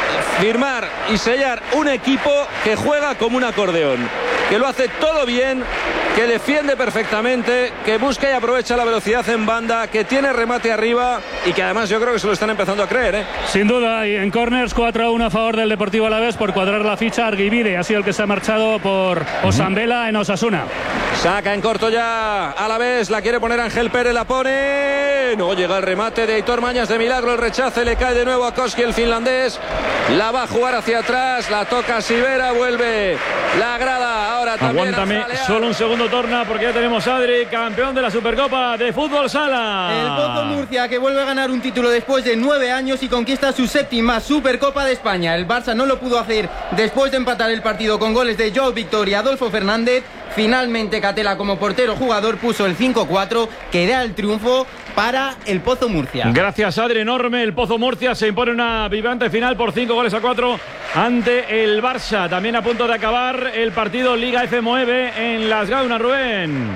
firmar y sellar un equipo que juega como un acordeón, que lo hace todo bien, que defiende perfectamente, que busca y aprovecha la velocidad en banda, que tiene remate arriba y que además yo creo que se lo están empezando a creer, ¿eh? Sin duda, y en corners 4-1 a favor del Deportivo Alavés por cuadrar la ficha. Arguibide ha sido el que se ha marchado por Osambela en Osasuna. Saca en corto ya Alavés, la quiere poner Ángel Pérez, la pone, no llega el remate de Aitor Mañas, de milagro el rechace, le cae de nuevo a Koski, el finlandés, la va a jugar hacia atrás, la toca Sivera, vuelve la grada, ahora también. Aguántame solo un segundo, Torna, porque ya tenemos a Adri, campeón de la Supercopa de Fútbol Sala. El Pozo Murcia, que vuelve a ganar un título después de 9 años y conquista su 7ª Supercopa de España. El Barça no lo pudo hacer después de empatar el partido con goles de Joao Victor y Adolfo Fernández. Finalmente Catela, como portero jugador, puso el 5-4, que da el triunfo para el Pozo Murcia. Gracias, Adri, enorme. El Pozo Murcia se impone una vibrante final por 5-4 ante el Barça. También a punto de acabar el partido Liga F9 en Las Gaunas, Rubén.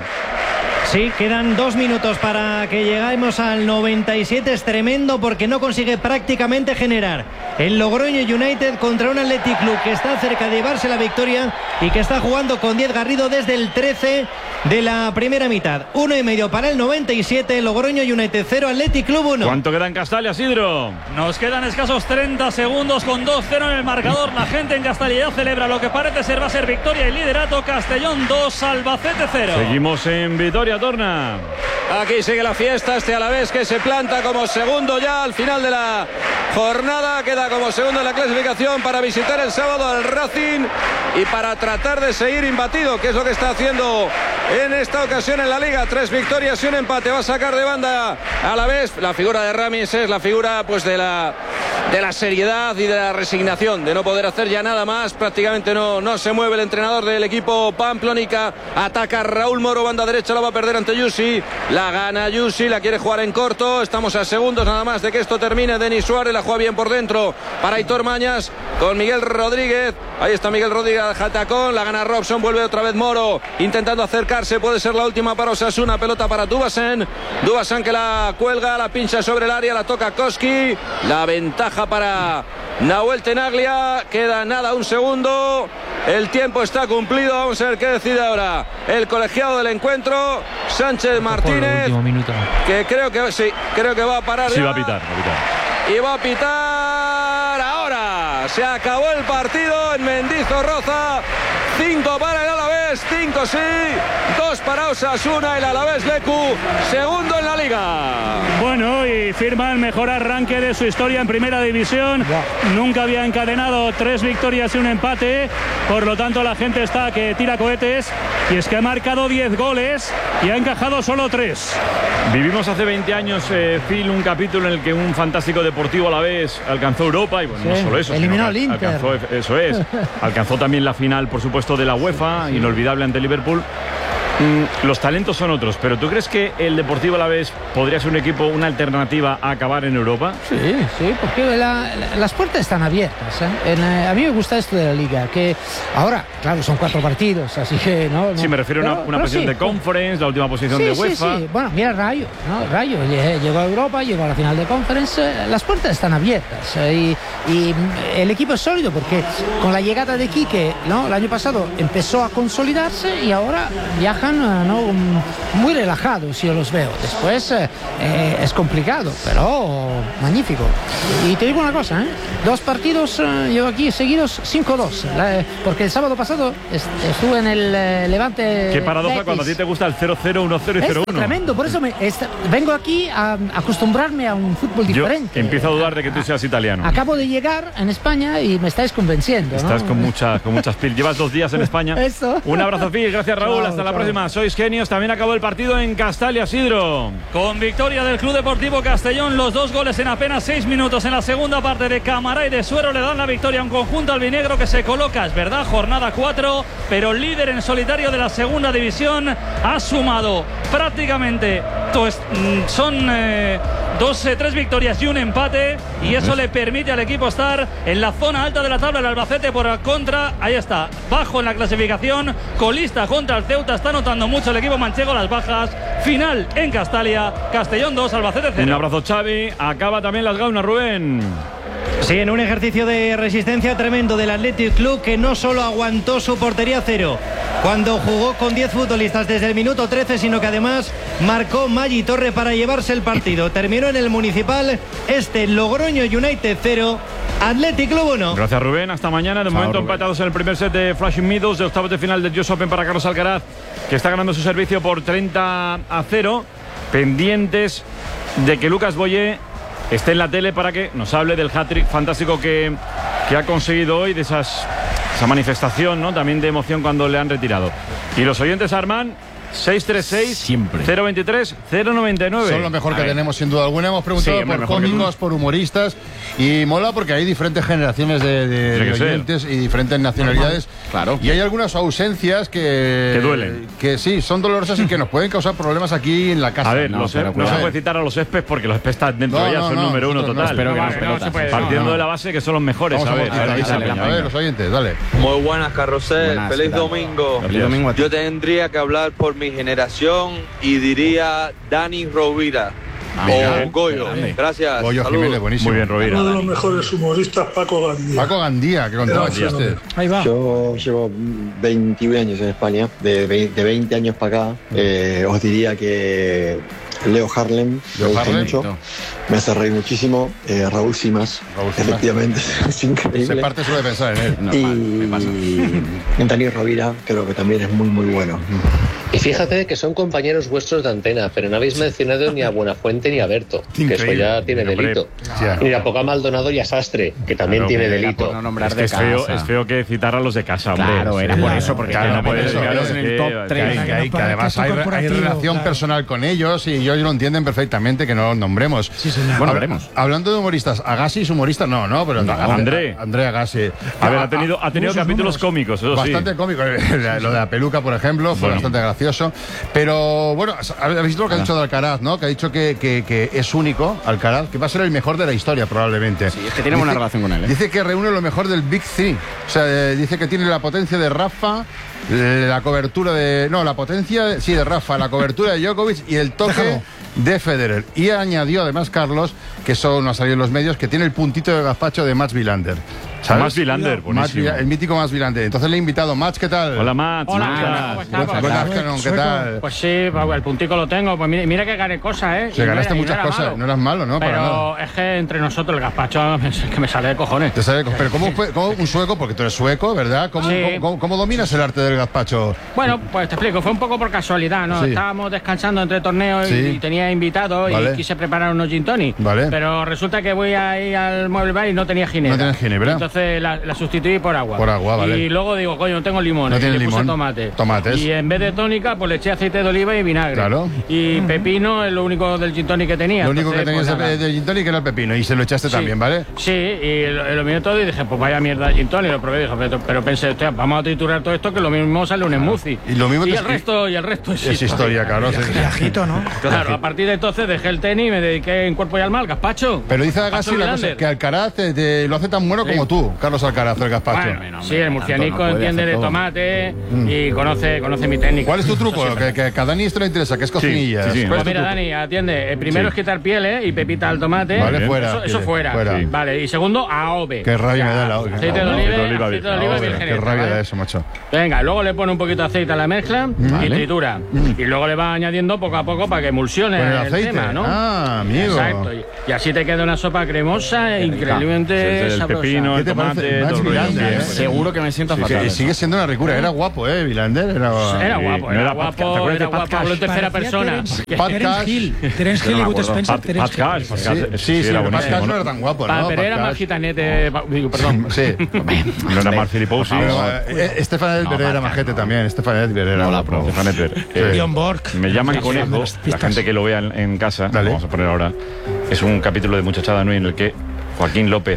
Sí, quedan 2 minutos para que lleguemos al 97. Es tremendo porque no consigue prácticamente generar el Logroño United contra un Athletic Club que está cerca de llevarse la victoria y que está jugando con 10 Garrido desde el 13 de la primera mitad. 1,5 para el 97. Logroño United 0, Athletic Club 1. ¿Cuánto queda en Castalia, Isidro? Nos quedan escasos 30 segundos con 2-0 en el marcador. La gente en Castalia ya celebra lo que parece ser va a ser victoria y liderato. Castellón 2, Albacete 0. Seguimos en Vitoria, Torna. Aquí sigue la fiesta, este Alavés que se planta como segundo ya al final de la jornada, queda como segundo en la clasificación para visitar el sábado al Racing y para tratar de seguir imbatido, que es lo que está haciendo en esta ocasión en la Liga. 3 victorias y un empate, va a sacar de banda Alavés. La figura de Ramis es la figura pues de la seriedad y de la resignación, de no poder hacer ya nada más. Prácticamente no se mueve el entrenador del equipo Pamplónica. Ataca Raúl Moro, banda derecha, la va a perder ante Yusi, la gana Yusi, la quiere jugar en corto. Estamos a segundos nada más de que esto termine. Denis Suárez la juega bien por dentro para Aitor Mañas con Miguel Rodríguez. Ahí está Miguel Rodríguez al jatacón, la gana Robson, vuelve otra vez Moro intentando acercarse, puede ser la última para Osasuna. Pelota para Dubasen que la cuelga, la pincha sobre el área, la toca Koski, la ventaja para Nahuel Tenaglia. Queda nada, un segundo, el tiempo está cumplido. Vamos a ver qué decide ahora el colegiado del encuentro, Sánchez Martínez, que creo que va a parar. Sí, ya. va a pitar. Y va a pitar ahora. Se acabó el partido en Mendizorroza. 5 para el Alavés. 3, 5 sí, 2 para Osasuna, el Alavés Leku, segundo en la Liga. Bueno, y firma el mejor arranque de su historia en Primera División. Nunca había encadenado 3 victorias y un empate, por lo tanto la gente está que tira cohetes, y es que ha marcado 10 goles y ha encajado solo 3. Vivimos hace 20 años, Phil, un capítulo en el que un fantástico Deportivo Alavés alcanzó Europa, y bueno, no solo eso, eliminó al Inter. Alcanzó también la final, por supuesto, de la UEFA, inolvidable ante Liverpool. Los talentos son otros, pero ¿tú crees que el Deportivo Alavés podría ser un equipo, una alternativa a acabar en Europa? Sí, porque las puertas están abiertas, ¿eh? A mí me gusta esto de la Liga, que ahora, claro, son 4 partidos, así que no. Sí, me refiero a una posición de Conference, la última posición de UEFA. Sí. Bueno, mira Rayo, ¿no? Rayo llegó a Europa, llegó a la final de Conference, las puertas están abiertas, y el equipo es sólido porque con la llegada de Quique, ¿no? El año pasado empezó a consolidarse y ahora viaja muy relajados, yo los veo. Después es complicado, pero magnífico. Y te digo una cosa, 2 partidos yo aquí seguidos 5-2, porque el sábado pasado estuve en el Levante. Qué paradoja Betis. cuando a ti te gusta el 0-0, 1-0 y 0-1. Es tremendo, por eso vengo aquí a acostumbrarme a un fútbol diferente. Yo empiezo a dudar de que tú seas italiano. Acabo de llegar en España y me estáis convenciendo. Estás con muchas pilas. Llevas 2 días en España. Eso. Un abrazo, Phil. Gracias, Raúl. Hasta la próxima. Sois genios. También acabó el partido en Castalia, Sidro. Con victoria del Club Deportivo Castellón, los 2 goles en apenas 6 minutos en la segunda parte de Camará y de Suero le dan la victoria a un conjunto albinegro que se coloca, es verdad, jornada 4, pero líder en solitario de la segunda división. Ha sumado prácticamente, son 3 victorias y un empate, y eso le permite al equipo estar en la zona alta de la tabla. El Albacete por contra, ahí está, bajo en la clasificación, colista contra el Ceuta. Está notando mucho el equipo manchego las bajas. Final en Castalia, Castellón 2, Albacete 0. Un abrazo, Xavi. Acaba también las gaunas, Rubén. Sí, en un ejercicio de resistencia tremendo del Athletic Club, que no solo aguantó su portería 0 cuando jugó con 10 futbolistas desde el minuto 13, sino que además marcó Maggi Torre para llevarse el partido. Terminó en el Municipal Logroño United 0, Athletic Club 1. Gracias, Rubén. Hasta mañana. De momento empatados en el primer set de Flushing Meadows, de octavos de final del US Open para Carlos Alcaraz, que está ganando su servicio por 30-0. Pendientes de que Lucas Boyer esté en la tele para que nos hable del hat-trick fantástico que ha conseguido hoy, de esa manifestación, ¿no? También de emoción cuando le han retirado. Y los oyentes, Armán, 636-023-099. Son lo mejor que tenemos, sin duda alguna. Hemos preguntado por cómicos, por humoristas, y mola porque hay diferentes generaciones de oyentes y diferentes nacionalidades. Claro. Y hay algunas ausencias que duelen. Que sí, son dolorosas y que nos pueden causar problemas aquí en la casa. A ver, no se puede citar a los Espes porque los Espes están dentro ya, son número 1 total. Partiendo de la base que son los mejores. A ver, los oyentes, dale. Muy buenas, Carrusel. Feliz domingo. Yo tendría que hablar por mi generación y diría Dani Rovira o Goyo. Gracias. Goyo Jiménez, buenísimo. Muy bien, Rovira. Uno de los mejores humoristas, Paco Gandía. Paco Gandía, que contaba chistes. Ahí va. Yo llevo 21 años en España, de 20 años para acá. Os diría que Leo Harlem, me gusta mucho, me hace reír muchísimo. Raúl Simas, efectivamente, es increíble. Se parte suele pensar en él. Y Dani Rovira creo que también es muy, muy bueno. Y fíjate que son compañeros vuestros de antena, pero no habéis mencionado ni a Buenafuente ni a Berto, que eso ya tiene delito. Ni a Poca Maldonado y a Sastre, que también tiene delito. Es feo que citar a los de casa, hombre. Claro, era por eso, porque no puedes meterlos en el top 3. Que además hay relación personal con ellos y ellos lo entienden perfectamente que no los nombremos. Bueno, veremos. Hablando de humoristas, Agassi es humorista, no, pero André Agassi. A ver, ha tenido capítulos cómicos, eso sí. Bastante cómicos. Lo de la peluca, por ejemplo, fue bastante gracioso. Pero bueno, habéis visto lo que ha dicho de Alcaraz, ¿no? Que ha dicho que es único, Alcaraz, que va a ser el mejor de la historia probablemente. Sí, es que tiene buena relación con él. Dice que reúne lo mejor del Big Three. O sea, dice que tiene la potencia de Rafa, la cobertura de... No, la potencia de Rafa, la cobertura de Djokovic y el toque de Federer. Y añadió además Carlos, que eso no ha salido en los medios, que tiene el puntito de gazpacho de Mats Wilander. ¿sabes? Mats Wilander, buenísimo. El mítico Mats Wilander. Entonces le he invitado. Mats, ¿qué tal? Hola, Mats. Hola, ¿qué tal? Pues sí, el puntico lo tengo. Pues mira que gané cosas, ¿eh? Se ganaste muchas cosas. No eras malo, ¿no? Pero es que entre nosotros el gazpacho que me sale de cojones. Pero ¿cómo un sueco? Porque tú eres sueco, ¿verdad? ¿Cómo dominas el arte del gazpacho? Bueno, pues te explico. Fue un poco por casualidad, ¿no? Sí. Estábamos descansando entre torneos y tenía invitados y quise preparar unos gin tonic. Vale. Pero resulta que voy ahí al mueble bar y no tenía ginebra. No tenías ginebra. Entonces la sustituí por agua. Por agua, vale. Y luego digo, coño, no tengo limón. No tienes le puse limón. Tomates. Y en vez de tónica, pues le eché aceite de oliva y vinagre. Claro. Y pepino es lo único del gin tonic que tenía. Lo único que tenías de gin tonic era el pepino. Y se lo echaste también, ¿vale? Sí, y lo miré todo y dije, pues vaya mierda de gin tonic. Lo probé y dije, pero pensé, hostia, vamos a triturar todo esto que lo mismo sale un smoothie. Y lo mismo el resto es historia, claro. Viajito, ¿no? Claro, a partir de entonces dejé el tenis y me dediqué en cuerpo y alma al gazpacho. Pero dice Agassi una cosa, que Alcaraz lo hace tan bueno como tú, Carlos Alcaraz, el gazpacho. Bueno, sí, el murcianico entiende de tomate y conoce mi técnica. ¿Cuál es tu truco? Que a Dani esto le interesa, que es cocinilla. Pues mira, Dani, atiende. El primero es quitar pieles y pepita al tomate. Vale, fuera. Eso fuera. Sí. Vale, y segundo, AOVE. Qué rabia me da la aceite de oliva virgen. Qué rabia da eso, macho. Venga, luego le pone un poquito de aceite a la mezcla y tritura. Y luego le va añadiendo poco a poco para que emulsione el tema, ¿no? Ah, amigo. Exacto. Y así te queda una sopa cremosa e increíblemente sabrosa. El pepino, el tomate, seguro que me siento fatal. Sigue siendo una ricura. Era guapo, Wilander. Era guapo. Hablo en tercera persona. Terence Hill y Bud Spencer. Sí, pero Pascal no era tan guapo, ¿no? Pero era más gitanete. Perdón. Sí. No era Marcel y Pousi. Estefan Edberg era majete también. Estefan Edberg era guapo. Stefan Edberg. Bjorn Borg. Me llaman Conejo. La gente que lo vea en casa, vamos a poner ahora, es un capítulo de Muchachada Nui en el que Julián López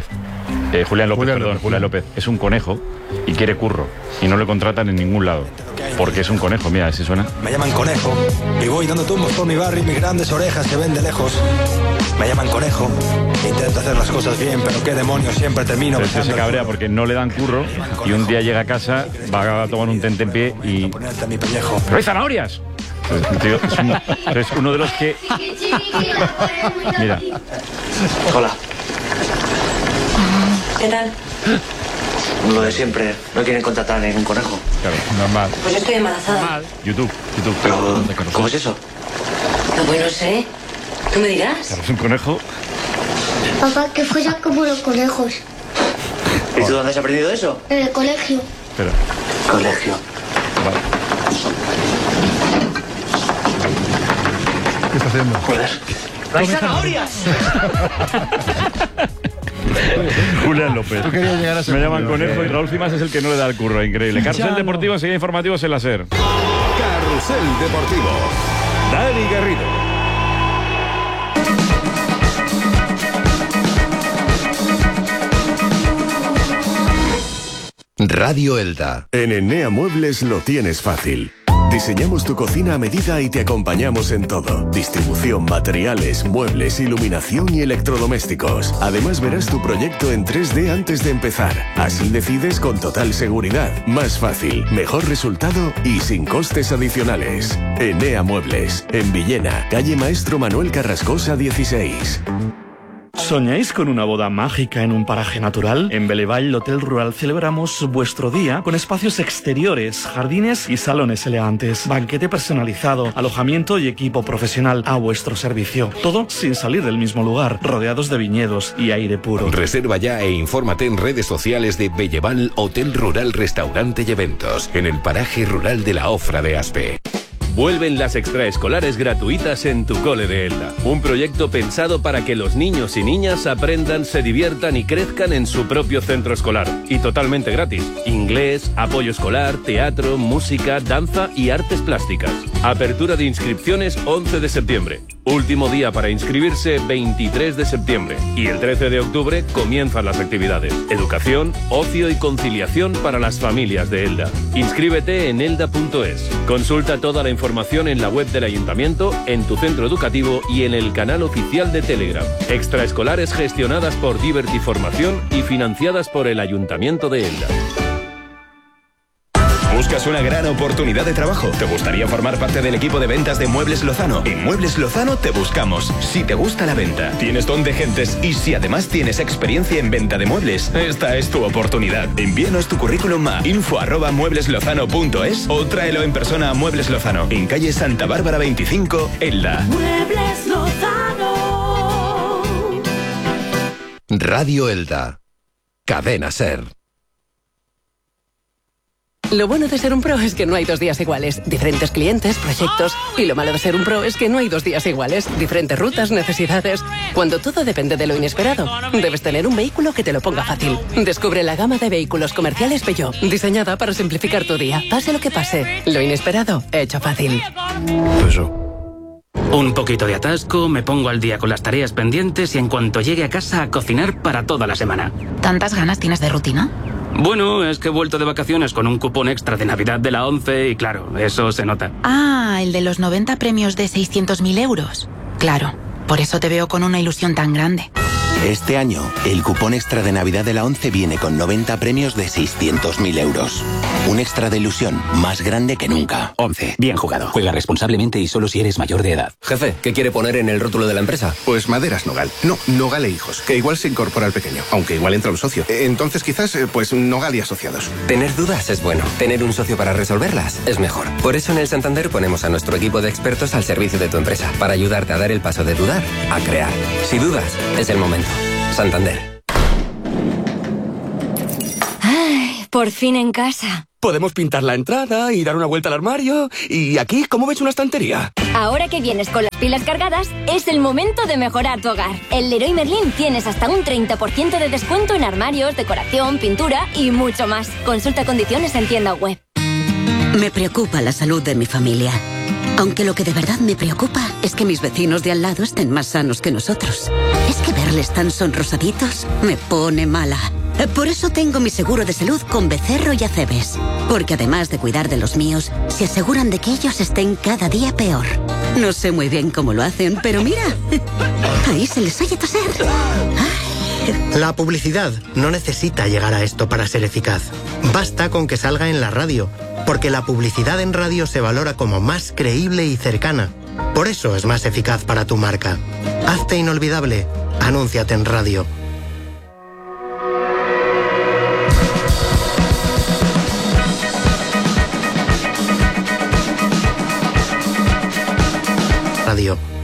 es un conejo y quiere curro y no le contratan en ningún lado porque es un conejo. Mira, si suena. Me llaman Conejo y voy dando tumbos por mi barrio y mis grandes orejas se ven de lejos. Me llaman Conejo, intento hacer las cosas bien, pero qué demonios, siempre termino. Este se cabrea porque no le dan curro y un día llega a casa, va a tomar un tentempié y... ¡Pero hay zanahorias! Tío, es uno de los que... Mira. Hola. ¿Qué tal? Lo de siempre, no quieren contratar en un conejo. Claro, normal. Pues estoy embarazada. YouTube. Pero, ¿cómo es eso? No, pues no sé. ¿Tú me dirás? Claro, es un conejo. Papá, que follas como los conejos. ¿Y tú dónde has aprendido eso? En el colegio. Espera. Colegio. Vale. ¿Qué está haciendo? Joder. ¡No hay zanahorias! Julián López. Tú querías llegar a ese Me llaman punto, Conejo y Raúl Cimas es el que no le da el curro. Increíble. Carrusel Deportivo, enseguida informativos en la SER. Carrusel Deportivo. Dani Garrido. Radio Elda. En Enea Muebles lo tienes fácil. Diseñamos tu cocina a medida y te acompañamos en todo. Distribución, materiales, muebles, iluminación y electrodomésticos. Además verás tu proyecto en 3D antes de empezar. Así decides con total seguridad. Más fácil, mejor resultado y sin costes adicionales. Enea Muebles, en Villena, calle Maestro Manuel Carrascosa 16. ¿Soñáis con una boda mágica en un paraje natural? En Belevall Hotel Rural celebramos vuestro día con espacios exteriores, jardines y salones elegantes, banquete personalizado, alojamiento y equipo profesional a vuestro servicio. Todo sin salir del mismo lugar, rodeados de viñedos y aire puro. Reserva ya e infórmate en redes sociales de Belleval Hotel Rural Restaurante y Eventos, en el paraje rural de la Ofra de Aspe. Vuelven las extraescolares gratuitas en tu cole de Elda. Un proyecto pensado para que los niños y niñas aprendan, se diviertan y crezcan en su propio centro escolar. Y totalmente gratis. Inglés, apoyo escolar, teatro, música, danza y artes plásticas. Apertura de inscripciones 11 de septiembre. Último día para inscribirse 23 de septiembre. Y el 13 de octubre comienzan las actividades. Educación, ocio y conciliación para las familias de Elda. Inscríbete en elda.es. Consulta toda la información en la web del Ayuntamiento, en tu centro educativo y en el canal oficial de Telegram. Extraescolares gestionadas por Divertiformación y financiadas por el Ayuntamiento de Elda. ¿Buscas una gran oportunidad de trabajo? ¿Te gustaría formar parte del equipo de ventas de Muebles Lozano? En Muebles Lozano te buscamos. Si te gusta la venta, tienes don de gentes y si además tienes experiencia en venta de muebles, esta es tu oportunidad. Envíanos tu currículum a info@muebleslozano.es o tráelo en persona a Muebles Lozano, en calle Santa Bárbara 25, Elda. Muebles Lozano. Radio Elda. Cadena SER. Lo bueno de ser un pro es que no hay 2 días iguales. Diferentes clientes, proyectos. Y lo malo de ser un pro es que no hay 2 días iguales. Diferentes rutas, necesidades. Cuando todo depende de lo inesperado, debes tener un vehículo que te lo ponga fácil. Descubre la gama de vehículos comerciales Peugeot, diseñada para simplificar tu día. Pase lo que pase, lo inesperado, hecho fácil. Un poquito de atasco, me pongo al día con las tareas pendientes y en cuanto llegue a casa a cocinar para toda la semana. ¿Tantas ganas tienes de rutina? Bueno, es que he vuelto de vacaciones con un cupón extra de Navidad de la 11 y claro, eso se nota. Ah, el de los 90 premios de 600.000 euros. Claro, por eso te veo con una ilusión tan grande. Este año, el cupón extra de Navidad de la 11 viene con 90 premios de 600.000 euros. Un extra de ilusión más grande que nunca. 11. Bien jugado. Juega responsablemente y solo si eres mayor de edad. Jefe, ¿qué quiere poner en el rótulo de la empresa? Pues Maderas Nogal. No, Nogal e Hijos, que igual se incorpora al pequeño, aunque igual entra un socio. Entonces quizás, pues Nogal y Asociados. Tener dudas es bueno. Tener un socio para resolverlas es mejor. Por eso en el Santander ponemos a nuestro equipo de expertos al servicio de tu empresa, para ayudarte a dar el paso de dudar a crear. Si dudas, es el momento. Santander. Ay, por fin en casa. Podemos pintar la entrada y dar una vuelta al armario. ¿Y aquí cómo ves una estantería? Ahora que vienes con las pilas cargadas, es el momento de mejorar tu hogar. En Leroy Merlin tienes hasta un 30% de descuento en armarios, decoración, pintura y mucho más. Consulta condiciones en tienda web. Me preocupa la salud de mi familia. Aunque lo que de verdad me preocupa es que mis vecinos de al lado estén más sanos que nosotros. Es que verles tan sonrosaditos me pone mala. Por eso tengo mi seguro de salud con Becerro y Acebes. Porque además de cuidar de los míos, se aseguran de que ellos estén cada día peor. No sé muy bien cómo lo hacen, pero mira, ahí se les oye toser. La publicidad no necesita llegar a esto para ser eficaz. Basta con que salga en la radio, porque la publicidad en radio se valora como más creíble y cercana. Por eso es más eficaz para tu marca. Hazte inolvidable. Anúnciate en radio. Radio.